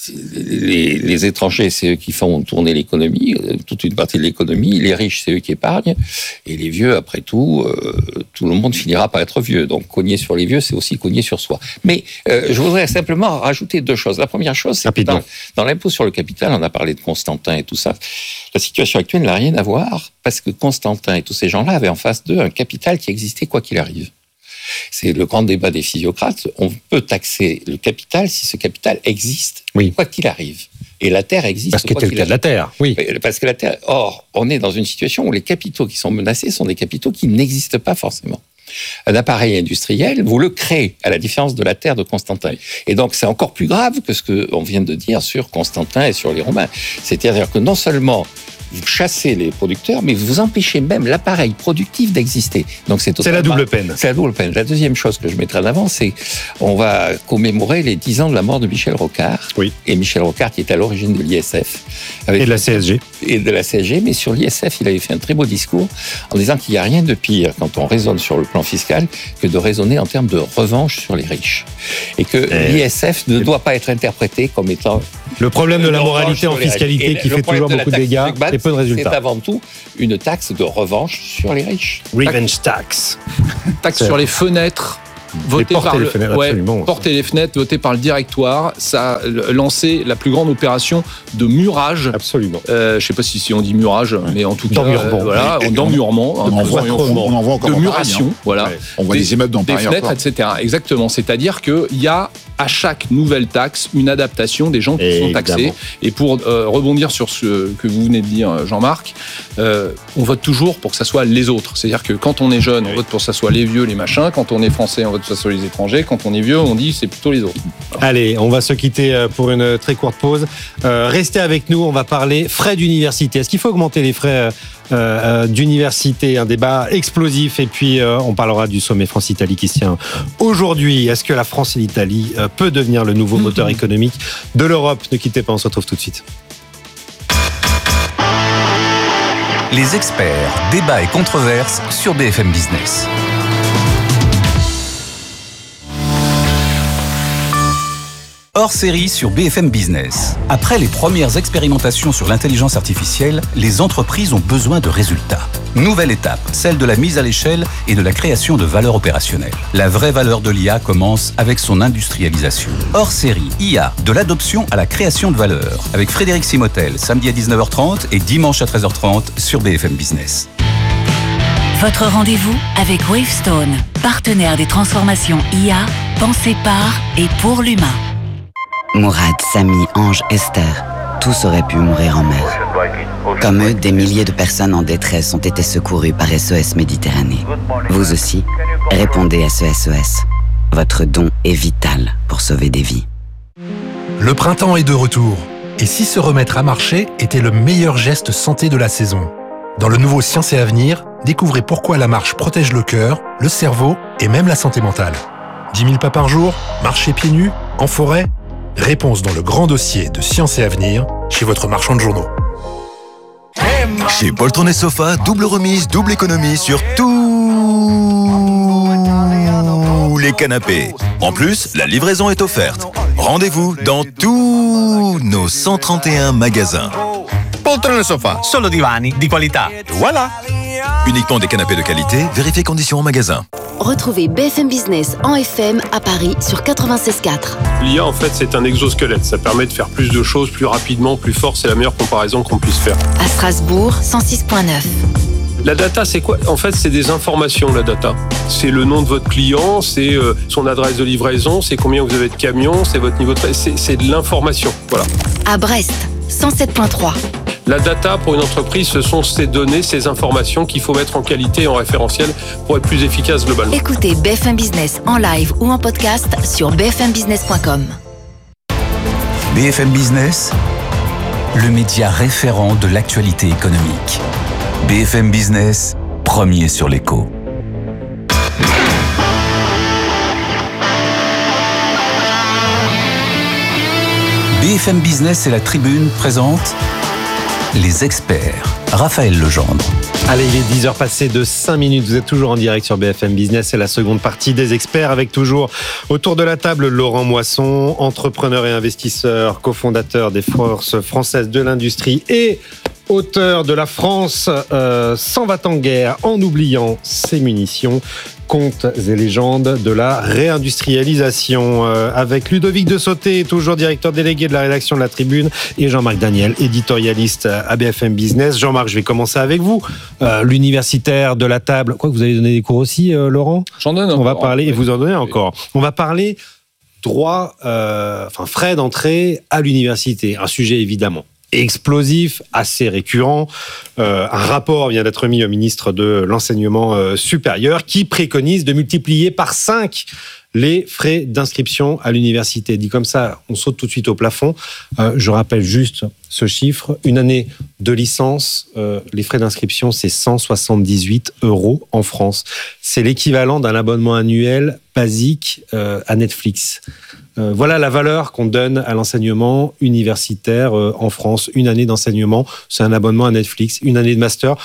[SPEAKER 11] les étrangers, c'est eux qui font tourner l'économie, toute une partie de l'économie. Les riches, c'est eux qui épargnent. Et les vieux, après tout, tout le monde finira par être vieux. Donc, cogner sur les vieux, c'est aussi cogner sur soi. Mais je voudrais simplement rajouter 2 choses. La première chose, c'est que dans l'impôt sur le capital, on a parlé de Constantin et tout ça. La situation actuelle n'a rien à voir parce que Constantin et tous ces gens-là avaient en face d'eux un capital qui existait quoi qu'il arrive. C'est le grand débat des physiocrates. On peut taxer le capital si ce capital existe, quoi qu'il arrive. Et la Terre existe.
[SPEAKER 10] Parce que c'était le cas de la Terre, oui.
[SPEAKER 11] Parce que la Terre. Or, on est dans une situation où les capitaux qui sont menacés sont des capitaux qui n'existent pas forcément. Un appareil industriel, vous le créez, à la différence de la Terre de Constantin. Et donc, c'est encore plus grave que ce qu'on vient de dire sur Constantin et sur les Romains. C'est-à-dire que non seulement vous chassez les producteurs, mais vous empêchez même l'appareil productif d'exister. Donc c'est
[SPEAKER 10] la double peine.
[SPEAKER 11] C'est la double peine. La deuxième chose que je mettrai en avant, c'est on va commémorer les 10 ans de la mort de Michel Rocard.
[SPEAKER 10] Oui.
[SPEAKER 11] Et Michel Rocard qui est à l'origine de l'ISF.
[SPEAKER 10] Et de la CSG.
[SPEAKER 11] Et de la CSG, mais sur l'ISF, il avait fait un très beau discours en disant qu'il n'y a rien de pire quand on raisonne sur le plan fiscal que de raisonner en termes de revanche sur les riches. Et que l'ISF ne doit pas être interprété comme étant...
[SPEAKER 10] Le problème de la moralité en fiscalité qui fait toujours beaucoup de dégâts et peu de résultats.
[SPEAKER 11] C'est avant tout une taxe de revanche sur les riches.
[SPEAKER 10] Revenge tax.
[SPEAKER 13] Taxe sur les fenêtres. Porter les fenêtres, voté par le directoire. Ça a lancé la plus grande opération de murage.
[SPEAKER 10] Absolument.
[SPEAKER 13] Je ne sais pas si on dit murage, mais en tout cas, d'emmurement.
[SPEAKER 12] On en voit encore
[SPEAKER 13] de muration. Voilà.
[SPEAKER 12] Ouais. On voit des immeubles dans Paris.
[SPEAKER 13] Des fenêtres, etc. Exactement. C'est-à-dire qu'il y a à chaque nouvelle taxe une adaptation des gens qui sont taxés. Et pour rebondir sur ce que vous venez de dire, Jean-Marc, on vote toujours pour que ça soit les autres. C'est-à-dire que quand on est jeune, on vote pour que ça soit les vieux, les machins. Quand on est français, on vote pour que ça soit les étrangers. Quand on est vieux, on dit c'est plutôt les autres.
[SPEAKER 10] Voilà. Allez, on va se quitter pour une très courte pause. Restez avec nous, on va parler frais d'université. Est-ce qu'il faut augmenter les frais d'université? Un débat explosif. Et puis, on parlera du sommet France-Italie qui se tient aujourd'hui. Est-ce que la France et l'Italie peut devenir le nouveau moteur économique de l'Europe? Ne quittez pas, on se retrouve tout de suite.
[SPEAKER 3] Les experts, débats et controverses sur BFM Business. Hors série sur BFM Business. Après les premières expérimentations sur l'intelligence artificielle, les entreprises ont besoin de résultats. Nouvelle étape, celle de la mise à l'échelle et de la création de valeur opérationnelle. La vraie valeur de l'IA commence avec son industrialisation. Hors série, IA, de l'adoption à la création de valeur. Avec Frédéric Simotel, samedi à 19h30 et dimanche à 13h30 sur BFM Business.
[SPEAKER 14] Votre rendez-vous avec Wavestone, partenaire des transformations IA, pensées par et pour l'humain.
[SPEAKER 15] Mourad, Samy, Ange, Esther, tous auraient pu mourir en mer. Comme eux, des milliers de personnes en détresse ont été secourues par SOS Méditerranée. Vous aussi, répondez à ce SOS. Votre don est vital pour sauver des vies.
[SPEAKER 16] Le printemps est de retour. Et si se remettre à marcher était le meilleur geste santé de la saison? Dans le nouveau Science et Avenir, découvrez pourquoi la marche protège le cœur, le cerveau et même la santé mentale. 10 000 pas par jour, marcher pieds nus, en forêt? Réponse dans le grand dossier de Science et Avenir, chez votre marchand de journaux.
[SPEAKER 17] Chez Poltron et Sofa, double remise, double économie sur tous les canapés. En plus, la livraison est offerte. Rendez-vous dans tous nos 131 magasins.
[SPEAKER 18] Poltron e Sofa, solo divani di qualità. Voilà.
[SPEAKER 17] Uniquement des canapés de qualité, vérifiez conditions en magasin.
[SPEAKER 19] Retrouvez BFM Business en FM à Paris sur 96.4.
[SPEAKER 20] L'IA, en fait, c'est un exosquelette. Ça permet de faire plus de choses plus rapidement, plus fort. C'est la meilleure comparaison qu'on puisse faire.
[SPEAKER 19] À Strasbourg, 106.9.
[SPEAKER 20] La data, c'est quoi? En fait, c'est des informations, la data. C'est le nom de votre client, c'est son adresse de livraison, c'est combien vous avez de camions, c'est votre niveau de... C'est de l'information, voilà.
[SPEAKER 19] À Brest, 107.3.
[SPEAKER 20] La data, pour une entreprise, ce sont ces données, ces informations qu'il faut mettre en qualité et en référentiel pour être plus efficace globalement.
[SPEAKER 19] Écoutez BFM Business en live ou en podcast sur bfmbusiness.com.
[SPEAKER 3] BFM Business, le média référent de l'actualité économique. BFM Business, premier sur l'écho. BFM Business et la Tribune présentent les experts. Raphaël Legendre.
[SPEAKER 10] Allez, il est 10h passées de 5 minutes. Vous êtes toujours en direct sur BFM Business. C'est la seconde partie des experts avec toujours autour de la table Laurent Moisson, entrepreneur et investisseur, cofondateur des Forces françaises de l'industrie et auteur de La France s'en va en guerre en oubliant ses munitions. Contes et légendes de la réindustrialisation avec Ludovic de Sauté, toujours directeur délégué de la rédaction de La Tribune, et Jean-Marc Daniel, éditorialiste à BFM Business. Jean-Marc, je vais commencer avec vous. L'universitaire de la table. Quoi, vous avez donné des cours aussi, Laurent ?
[SPEAKER 13] J'en donne.
[SPEAKER 10] On va parler, et vous en donnez encore. On va parler droit, frais d'entrée à l'université. Un sujet évidemment explosif, assez récurrent. Un rapport vient d'être mis au ministre de l'Enseignement supérieur qui préconise de multiplier par 5 les frais d'inscription à l'université. Dit comme ça, on saute tout de suite au plafond. Je rappelle juste ce chiffre. Une année de licence, les frais d'inscription, c'est 178 € en France. C'est l'équivalent d'un abonnement annuel basique à Netflix. Voilà la valeur qu'on donne à l'enseignement universitaire en France. Une année d'enseignement, c'est un abonnement à Netflix. Une année de master,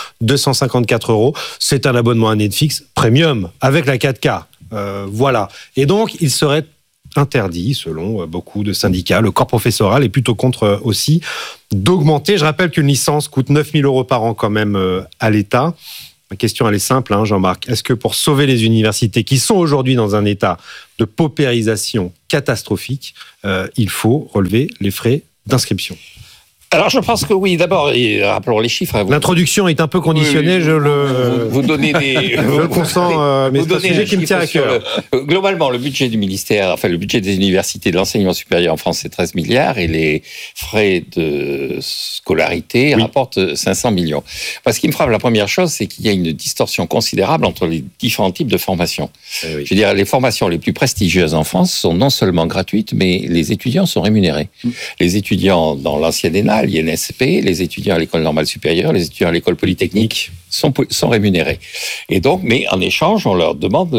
[SPEAKER 10] 254 €. C'est un abonnement à Netflix premium, avec la 4K. Voilà. Et donc, il serait interdit, selon beaucoup de syndicats, le corps professoral est plutôt contre aussi, d'augmenter. Je rappelle qu'une licence coûte 9 000 € par an quand même à l'État. Ma question, elle est simple, Jean-Marc. Est-ce que pour sauver les universités qui sont aujourd'hui dans un état de paupérisation catastrophique, il faut relever les frais d'inscription ?
[SPEAKER 11] Alors, je pense que oui. D'abord, rappelons les chiffres.
[SPEAKER 10] L'introduction est un peu conditionnée,
[SPEAKER 11] vous donnez des...
[SPEAKER 10] je le consens, mais c'est un sujet qui me tient à cœur.
[SPEAKER 11] Globalement, le budget du ministère, le budget des universités de l'enseignement supérieur en France, c'est 13 milliards et les frais de scolarité rapportent 500 millions. Moi, ce qui me frappe, la première chose, c'est qu'il y a une distorsion considérable entre les différents types de formations. Je veux dire, les formations les plus prestigieuses en France sont non seulement gratuites, mais les étudiants sont rémunérés. Les étudiants dans l'ancienne ENA, l'INSP, les étudiants à l'école normale supérieure, les étudiants à l'école polytechnique sont rémunérés. Et donc, mais en échange, on leur demande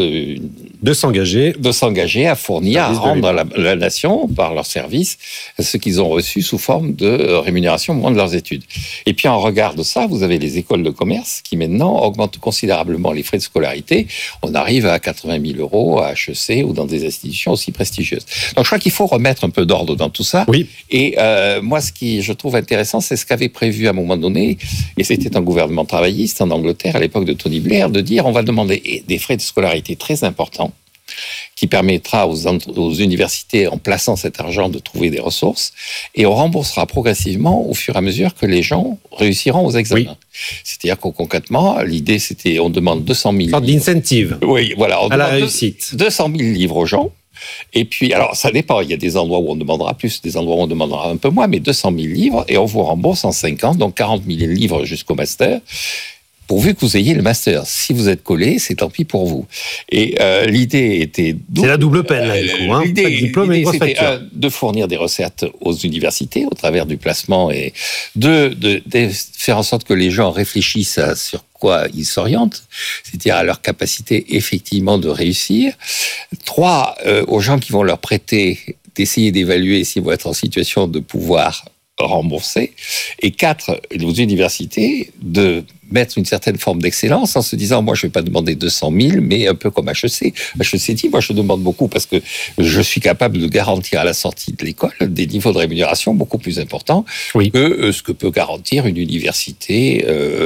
[SPEAKER 10] de s'engager
[SPEAKER 11] à fournir, à rendre à la nation, par leurs services, ce qu'ils ont reçu sous forme de rémunération au moment de leurs études. Et puis, en regard de ça, vous avez les écoles de commerce qui, maintenant, augmentent considérablement les frais de scolarité. On arrive à 80 000 € à HEC ou dans des institutions aussi prestigieuses. Donc, je crois qu'il faut remettre un peu d'ordre dans tout ça.
[SPEAKER 10] Oui.
[SPEAKER 11] Et moi, ce qui, je trouve intéressant, c'est ce qu'avait prévu à un moment donné, et c'était un gouvernement travailliste en Angleterre à l'époque de Tony Blair, de dire on va demander des frais de scolarité très importants qui permettra aux universités, en plaçant cet argent, de trouver des ressources, et on remboursera progressivement au fur et à mesure que les gens réussiront aux examens. Oui. C'est-à-dire qu'au concrètement, l'idée c'était on demande 200 000
[SPEAKER 10] livres. D'incentive.
[SPEAKER 11] Oui, voilà. On
[SPEAKER 10] à la réussite.
[SPEAKER 11] 200 000 livres aux gens. Et puis, alors, ça dépend. Il y a des endroits où on demandera plus, des endroits où on demandera un peu moins, mais 200 000 livres, et on vous rembourse en 5 ans, donc 40 000 livres jusqu'au master, pourvu que vous ayez le master. Si vous êtes collé, c'est tant pis pour vous. Et l'idée était...
[SPEAKER 10] C'est la double peine, là, du coup.
[SPEAKER 11] L'idée, c'était de fournir des recettes aux universités au travers du placement et de faire en sorte que les gens réfléchissent sur quoi ils s'orientent, c'est-à-dire à leur capacité effectivement de réussir. 3, aux gens qui vont leur prêter, d'essayer d'évaluer s'ils vont être en situation de pouvoir rembourser. Et 4, aux universités de mettre une certaine forme d'excellence en se disant, moi, je ne vais pas demander 200 000, mais un peu comme HEC. HEC dit, moi, je demande beaucoup parce que je suis capable de garantir à la sortie de l'école des niveaux de rémunération beaucoup plus importants que ce que peut garantir une université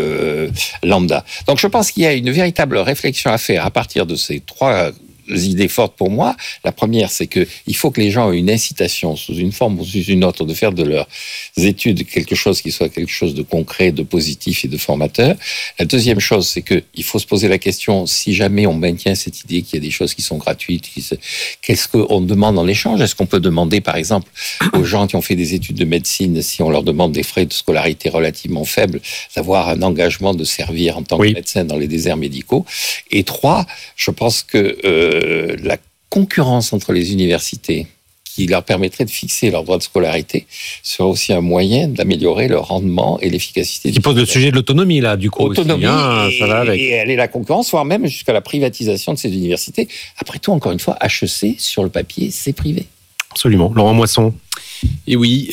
[SPEAKER 11] lambda. Donc, je pense qu'il y a une véritable réflexion à faire à partir de ces 3 idées fortes pour moi. La première, c'est qu'il faut que les gens aient une incitation sous une forme ou sous une autre de faire de leurs études quelque chose qui soit quelque chose de concret, de positif et de formateur. La deuxième chose, c'est qu'il faut se poser la question, si jamais on maintient cette idée qu'il y a des choses qui sont gratuites, qu'est-ce qu'on demande en échange ? Est-ce qu'on peut demander, par exemple, aux gens qui ont fait des études de médecine, si on leur demande des frais de scolarité relativement faibles, d'avoir un engagement de servir en tant que médecin dans les déserts médicaux ? Et 3, je pense que la concurrence entre les universités qui leur permettrait de fixer leur droit de scolarité serait aussi un moyen d'améliorer leur rendement et l'efficacité.
[SPEAKER 10] Qui pose le sujet de l'autonomie, là, du coup.
[SPEAKER 11] Autonomie,
[SPEAKER 10] aussi, ça va avec.
[SPEAKER 11] Et elle est la concurrence, voire même jusqu'à la privatisation de ces universités. Après tout, encore une fois, HEC, sur le papier, c'est privé.
[SPEAKER 10] Absolument. Laurent Moisson.
[SPEAKER 13] Et oui,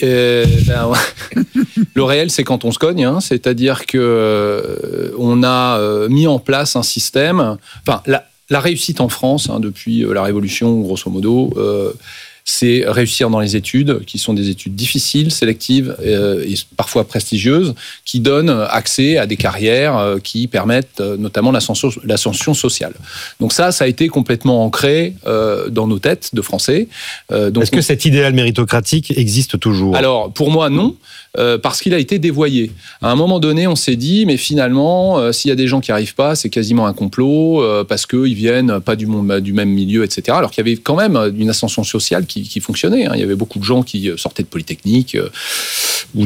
[SPEAKER 13] le réel, c'est quand on se cogne, hein, c'est-à-dire que on a mis en place un système. Enfin, la réussite en France, hein, depuis la Révolution, grosso modo, c'est réussir dans les études, qui sont des études difficiles, sélectives et parfois prestigieuses, qui donnent accès à des carrières qui permettent notamment l'ascension sociale. Donc ça a été complètement ancré dans nos têtes de Français.
[SPEAKER 10] Est-ce que cet idéal méritocratique existe toujours ?
[SPEAKER 13] Alors, pour moi, non. Parce qu'il a été dévoyé. À un moment donné, on s'est dit, mais finalement, s'il y a des gens qui n'arrivent pas, c'est quasiment un complot, parce qu'ils viennent pas du même milieu, etc. Alors qu'il y avait quand même une ascension sociale qui fonctionnait. Hein. Il y avait beaucoup de gens qui sortaient de Polytechnique ou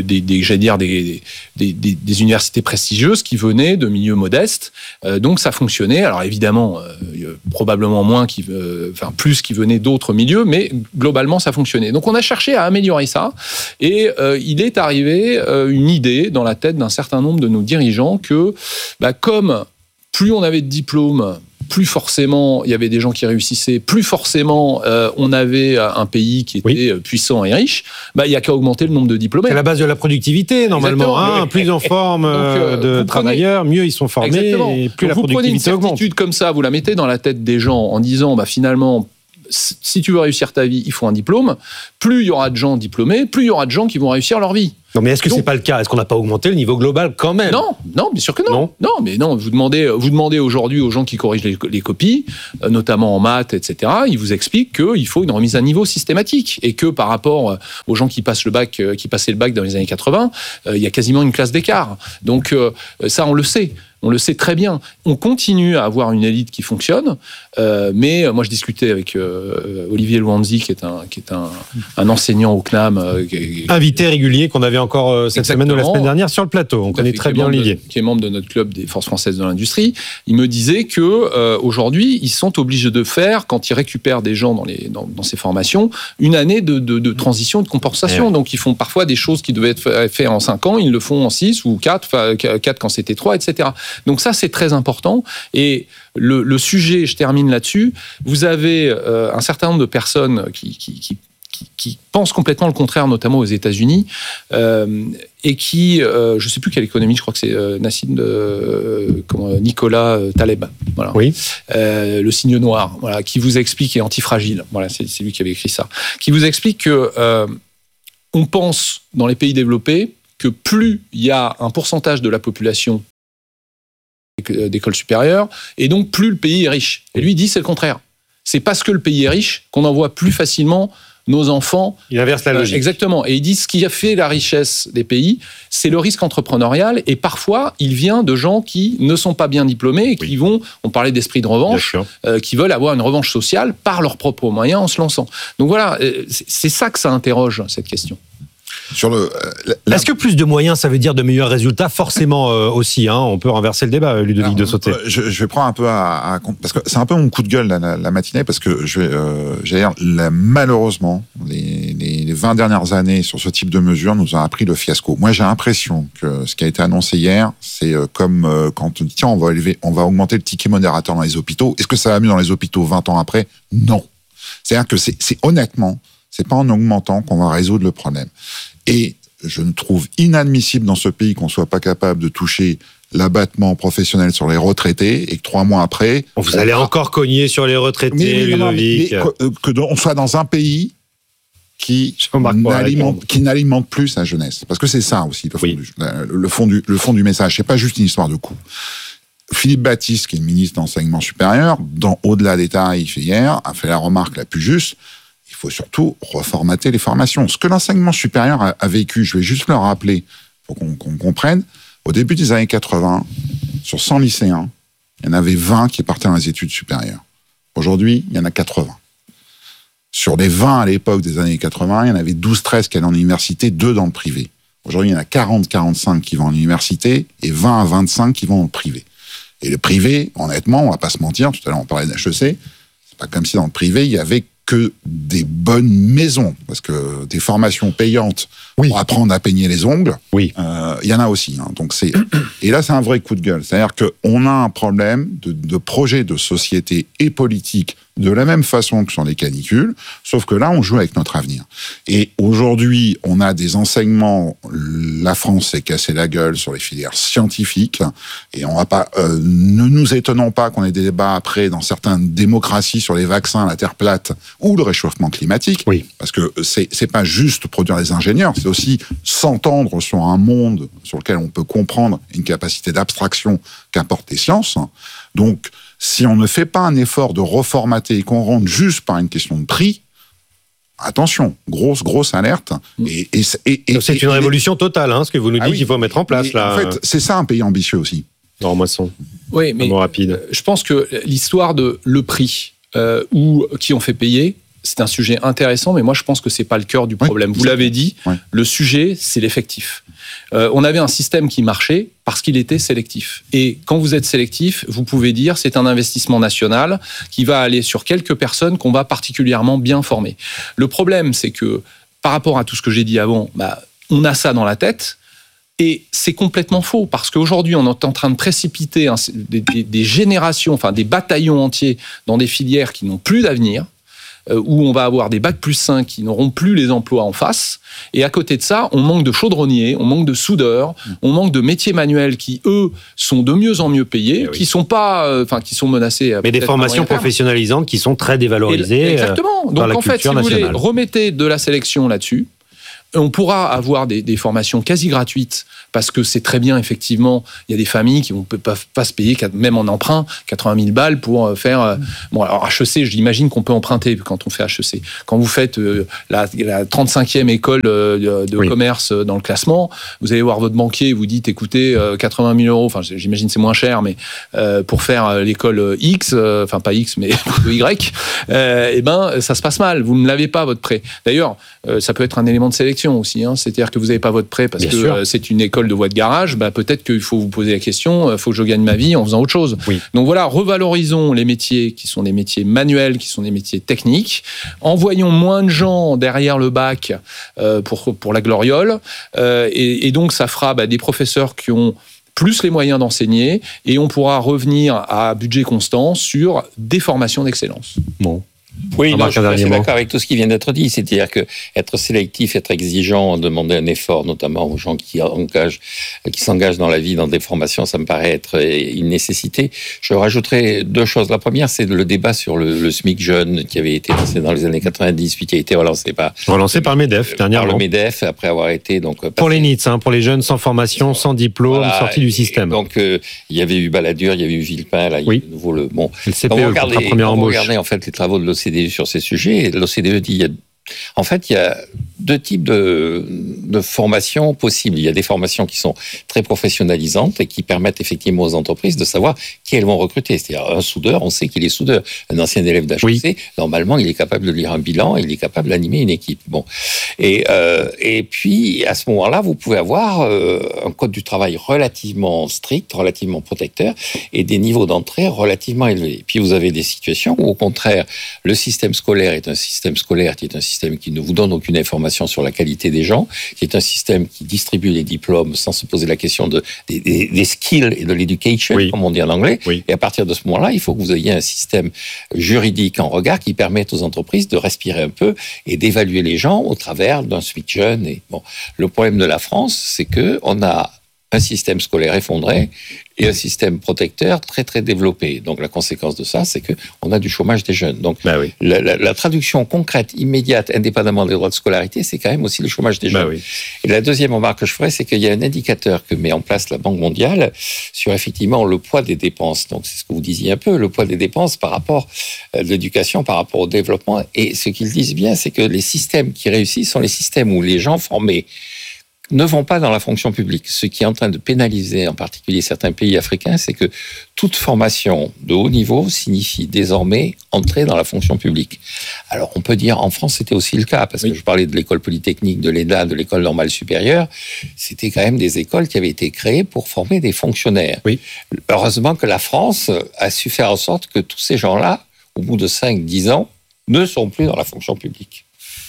[SPEAKER 13] des universités prestigieuses qui venaient de milieux modestes. Donc ça fonctionnait. Alors évidemment, probablement plus qui venaient d'autres milieux, mais globalement ça fonctionnait. Donc on a cherché à améliorer ça, et il est arrivé une idée dans la tête d'un certain nombre de nos dirigeants que, comme plus on avait de diplômes, plus forcément il y avait des gens qui réussissaient, plus forcément on avait un pays qui était puissant et riche, il n'y a qu'à augmenter le nombre de diplômés.
[SPEAKER 10] C'est la base de la productivité, normalement. Hein, plus on forme de travailleurs, mieux ils sont formés, et plus la productivité augmente.
[SPEAKER 13] Vous prenez une certitude comme ça, vous la mettez dans la tête des gens en disant, finalement, si tu veux réussir ta vie, il faut un diplôme. Plus il y aura de gens diplômés, plus il y aura de gens qui vont réussir leur vie.
[SPEAKER 10] Non, mais est-ce que c'est pas le cas ? Est-ce qu'on n'a pas augmenté le niveau global quand même ?
[SPEAKER 13] Non, bien sûr que non. Non, vous demandez aujourd'hui aux gens qui corrigent les copies, notamment en maths, etc., ils vous expliquent qu'il faut une remise à niveau systématique, et que par rapport aux gens qui passaient le bac dans les années 80, il y a quasiment une classe d'écart. Donc ça, on le sait. On le sait très bien. On continue à avoir une élite qui fonctionne, mais moi je discutais avec Olivier Louanzi, qui est un enseignant au CNAM.
[SPEAKER 10] Invité régulier qu'on avait encore cette semaine ou la semaine dernière sur le plateau. On connaît très bien Olivier.
[SPEAKER 13] Qui est membre de notre club des forces françaises de l'industrie. Il me disait que aujourd'hui, ils sont obligés de faire, quand ils récupèrent des gens dans ces formations, une année de transition, de compensation. Donc ils font parfois des choses qui devaient être faites en 5 ans, ils le font en 6 ou 4 quand c'était 3, etc. Donc ça, c'est très important. Et le sujet, je termine là-dessus, vous avez un certain nombre de personnes qui pensent complètement le contraire, notamment aux États-Unis, et qui, je ne sais plus quelle économie, je crois que c'est Nicolas Taleb, voilà.
[SPEAKER 10] Oui.
[SPEAKER 13] Le signe noir, voilà, qui vous explique, et antifragile, voilà, c'est lui qui avait écrit ça, qui vous explique que on pense dans les pays développés que plus il y a un pourcentage de la population d'école supérieure, et donc plus le pays est riche. Et lui dit c'est le contraire. C'est parce que le pays est riche qu'on envoie plus facilement nos enfants.
[SPEAKER 10] Il inverse la logique.
[SPEAKER 13] Exactement. Et il dit ce qui a fait la richesse des pays, c'est le risque entrepreneurial, et parfois il vient de gens qui ne sont pas bien diplômés et qui vont, on parlait d'esprit de revanche, qui veulent avoir une revanche sociale par leurs propres moyens en se lançant. Donc voilà, c'est ça que ça interroge, cette question.
[SPEAKER 10] Est-ce que plus de moyens, ça veut dire de meilleurs résultats ? Forcément aussi. Hein, on peut renverser le débat, Ludovic de Sauté.
[SPEAKER 12] Je vais prendre un peu parce que c'est un peu mon coup de gueule la matinée, parce que malheureusement, les 20 dernières années sur ce type de mesures nous ont appris le fiasco. Moi, j'ai l'impression que ce qui a été annoncé hier, c'est comme quand on dit tiens, on va augmenter le ticket modérateur dans les hôpitaux. Est-ce que ça va mieux dans les hôpitaux 20 ans après ? Non. C'est-à-dire que c'est honnêtement, c'est pas en augmentant qu'on va résoudre le problème. Et je ne trouve inadmissible dans ce pays qu'on soit pas capable de toucher l'abattement professionnel sur les retraités, et que 3 mois après...
[SPEAKER 10] Vous allez encore cogner sur les retraités, Ludovic.
[SPEAKER 12] On soit dans un pays qui n'alimente plus sa jeunesse. Parce que c'est ça aussi, le fond du message. C'est pas juste une histoire de coût. Philippe Baptiste, qui est ministre d'enseignement supérieur, au-delà des tarifs hier, a fait la remarque la plus juste. Il faut surtout reformater les formations. Ce que l'enseignement supérieur a vécu, je vais juste le rappeler pour qu'on comprenne, au début des années 80, sur 100 lycéens, il y en avait 20 qui partaient dans les études supérieures. Aujourd'hui, il y en a 80. Sur les 20 à l'époque des années 80, il y en avait 12-13 qui allaient en université, 2 dans le privé. Aujourd'hui, il y en a 40-45 qui vont en université et 20 à 25 qui vont dans le privé. Et le privé, honnêtement, on va pas se mentir, tout à l'heure on parlait d'HEC, c'est pas comme si dans le privé, il y avait que des bonnes maisons, parce que des formations payantes pour apprendre à peigner les ongles, il y en a aussi. Hein. Donc et là, c'est un vrai coup de gueule. C'est-à-dire qu'on a un problème de projet de société et politique de la même façon que sur les canicules, sauf que là, on joue avec notre avenir. Et aujourd'hui, on a des enseignements, la France s'est cassé la gueule sur les filières scientifiques, et on va pas, ne nous étonnons pas qu'on ait des débats après dans certaines démocraties sur les vaccins, la Terre plate ou le réchauffement climatique, parce que c'est pas juste produire des ingénieurs, c'est aussi s'entendre sur un monde sur lequel on peut comprendre une capacité d'abstraction qu'apportent les sciences. Donc, si on ne fait pas un effort de reformater et qu'on rentre juste par une question de prix, attention, grosse alerte.
[SPEAKER 10] C'est une révolution totale, ce que vous nous dites qu'il faut mettre en place. Là.
[SPEAKER 12] En fait, c'est ça un pays ambitieux aussi.
[SPEAKER 10] Non, moisson.
[SPEAKER 13] Oui, mais
[SPEAKER 10] rapide.
[SPEAKER 13] Je pense que l'histoire de le prix ou qui on fait payer, c'est un sujet intéressant, mais moi je pense que c'est pas le cœur du problème. Vous l'avez dit, le sujet, c'est l'effectif. On avait un système qui marchait parce qu'il était sélectif. Et quand vous êtes sélectif, vous pouvez dire c'est un investissement national qui va aller sur quelques personnes qu'on va particulièrement bien former. Le problème, c'est que par rapport à tout ce que j'ai dit avant, on a ça dans la tête. Et c'est complètement faux, parce qu'aujourd'hui, on est en train de précipiter des générations, enfin des bataillons entiers dans des filières qui n'ont plus d'avenir, où on va avoir des bac plus 5 qui n'auront plus les emplois en face. Et à côté de ça, on manque de chaudronniers, on manque de soudeurs, on manque de métiers manuels qui, eux, sont de mieux en mieux payés, qui sont pas, qui sont menacés.
[SPEAKER 10] Mais des formations professionnalisantes qui sont très dévalorisées.
[SPEAKER 13] Exactement. Donc en fait, si vous voulez, remettez de la sélection là-dessus. On pourra avoir des formations quasi gratuites parce que c'est très bien, effectivement. Il y a des familles qui ne peuvent pas se payer, même en emprunt, 80 000 balles pour faire... Bon, alors HEC, j'imagine qu'on peut emprunter quand on fait HEC. Quand vous faites la 35e école de commerce dans le classement, vous allez voir votre banquier, vous dites, écoutez, 80 000 euros, enfin j'imagine c'est moins cher, mais pour faire l'école X, enfin pas X, mais Y, ça se passe mal. Vous ne l'avez pas, votre prêt. D'ailleurs, ça peut être un élément de sélection aussi, c'est-à-dire que vous n'avez pas votre prêt parce que c'est une école de voie de garage, peut-être qu'il faut vous poser la question, il faut que je gagne ma vie en faisant autre chose. Donc voilà, revalorisons les métiers qui sont des métiers manuels, qui sont des métiers techniques, envoyons moins de gens derrière le bac pour la gloriole, et donc ça fera des professeurs qui ont plus les moyens d'enseigner, et on pourra revenir à budget constant sur des formations d'excellence.
[SPEAKER 11] Oui, je suis assez d'accord avec tout ce qui vient d'être dit. C'est-à-dire que être sélectif, être exigeant, demander un effort, notamment aux gens qui s'engagent dans la vie, dans des formations, ça me paraît être une nécessité. Je rajouterai deux choses. La première, c'est le débat sur le SMIC jeune qui avait été lancé dans les années 90, puis qui a été relancé par
[SPEAKER 10] le MEDEF dernièrement.
[SPEAKER 11] Par le MEDEF, après avoir été
[SPEAKER 10] pour les NEETs, pour les jeunes sans formation, sans diplôme, sortis du système.
[SPEAKER 11] Donc il y avait eu Balladur, il y avait eu Villepin, là, il y a de nouveau le
[SPEAKER 10] CPE,
[SPEAKER 11] quand vous regardez en fait les travaux de l'OCDE sur ces sujets, l'OCDE dit il y a deux types de formations possibles. Il y a des formations qui sont très professionnalisantes et qui permettent effectivement aux entreprises de savoir qui elles vont recruter. C'est-à-dire un soudeur, on sait qu'il est soudeur. Un ancien élève d'HEC, normalement, il est capable de lire un bilan, il est capable d'animer une équipe. Et puis, à ce moment-là, vous pouvez avoir un code du travail relativement strict, relativement protecteur, et des niveaux d'entrée relativement élevés. Et puis, vous avez des situations où, au contraire, le système scolaire est un système scolaire qui est un système qui ne vous donne aucune information sur la qualité des gens, qui est un système qui distribue les diplômes sans se poser la question des skills et de l'éducation, comme on dit en anglais. Et à partir de ce moment-là, il faut que vous ayez un système juridique en regard qui permette aux entreprises de respirer un peu et d'évaluer les gens au travers d'un SMIC jeune. Le problème de la France, c'est qu'on a un système scolaire effondré et un système protecteur très très développé. Donc la conséquence de ça, c'est qu'on a du chômage des jeunes. Donc la traduction concrète, immédiate, indépendamment des droits de scolarité, c'est quand même aussi le chômage des jeunes. Et la deuxième remarque que je ferai, c'est qu'il y a un indicateur que met en place la Banque mondiale sur effectivement le poids des dépenses. Donc c'est ce que vous disiez un peu, le poids des dépenses par rapport à l'éducation, par rapport au développement. Et ce qu'ils disent bien, c'est que les systèmes qui réussissent sont les systèmes où les gens formés ne vont pas dans la fonction publique. Ce qui est en train de pénaliser en particulier certains pays africains, c'est que toute formation de haut niveau signifie désormais entrer dans la fonction publique. Alors on peut dire en France c'était aussi le cas, parce que je parlais de l'école polytechnique, de l'ENA, de l'école normale supérieure, c'était quand même des écoles qui avaient été créées pour former des fonctionnaires. Heureusement que la France a su faire en sorte que tous ces gens-là, au bout de 5-10 ans, ne sont plus dans la fonction publique.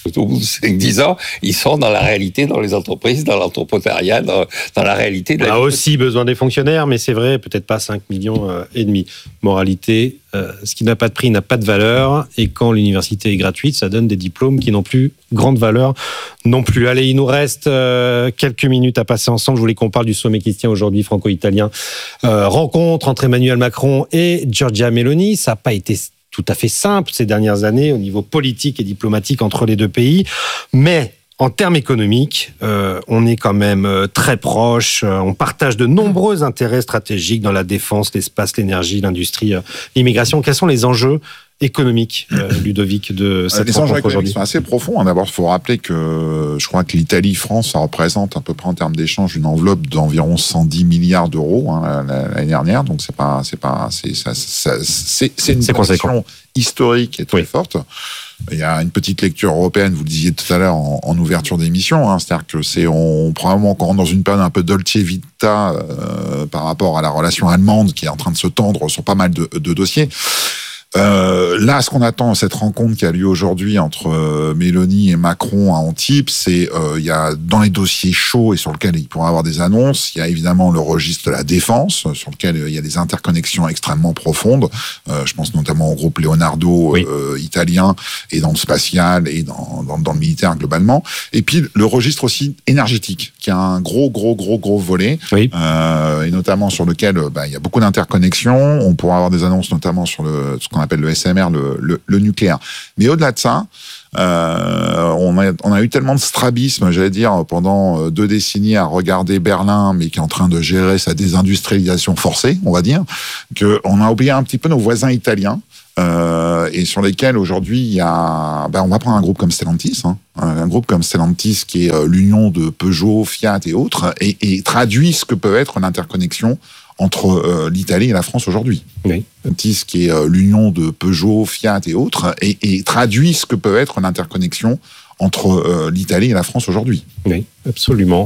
[SPEAKER 11] Au bout de 5-10 ans, ils sont dans la réalité, dans les entreprises, dans l'entrepreneuriat, dans la réalité.
[SPEAKER 10] On a aussi besoin des fonctionnaires, mais c'est vrai, peut-être pas 5,5 millions. Moralité, ce qui n'a pas de prix n'a pas de valeur, et quand l'université est gratuite, ça donne des diplômes qui n'ont plus grande valeur non plus. Allez, il nous reste quelques minutes à passer ensemble. Je voulais qu'on parle du sommet qui se tient aujourd'hui, franco-italien. Rencontre entre Emmanuel Macron et Giorgia Meloni. Ça n'a pas été tout à fait simple ces dernières années au niveau politique et diplomatique entre les deux pays, mais en termes économiques, on est quand même très proche. On partage de nombreux intérêts stratégiques dans la défense, l'espace, l'énergie, l'industrie, l'immigration. Quels sont les enjeux économiques, Ludovic, de cette
[SPEAKER 12] les enjeux
[SPEAKER 10] aujourd'hui
[SPEAKER 12] sont assez profonds. D'abord, il faut rappeler que je crois que l'Italie-France, ça représente à peu près en termes d'échange une enveloppe d'environ 110 milliards d'euros l'année dernière. Donc c'est une situation historique et très forte. Il y a une petite lecture européenne, vous le disiez tout à l'heure en ouverture d'émission, c'est-à-dire que on probablement encore dans une période un peu Dolce Vita par rapport à la relation allemande qui est en train de se tendre sur pas mal de dossiers. Là, ce qu'on attend, cette rencontre qui a lieu aujourd'hui entre Meloni et Macron à Antibes, c'est il y a dans les dossiers chauds et sur lesquels il pourra y avoir des annonces, il y a évidemment le registre de la défense, sur lequel il y a des interconnexions extrêmement profondes. Je pense notamment au groupe Leonardo italien, et dans le spatial et dans le militaire globalement. Et puis le registre aussi énergétique, qui a un gros volet, et notamment sur lequel il y a beaucoup d'interconnexions. On pourra avoir des annonces notamment sur ce qu'on appelle le SMR, le nucléaire. Mais au-delà de ça, on a eu tellement de strabisme, j'allais dire, pendant 2 décennies à regarder Berlin, mais qui est en train de gérer sa désindustrialisation forcée, on va dire, qu'on a oublié un petit peu nos voisins italiens, et sur lesquels aujourd'hui il y a, on va prendre un groupe comme Stellantis, un groupe comme Stellantis qui est l'union de Peugeot, Fiat et autres, et traduit ce que peut être l'interconnexion entre l'Italie et la France aujourd'hui. Stellantis qui est l'union de Peugeot, Fiat et autres, et traduit ce que peut être l'interconnexion entre l'Italie et la France aujourd'hui.
[SPEAKER 10] Oui, absolument.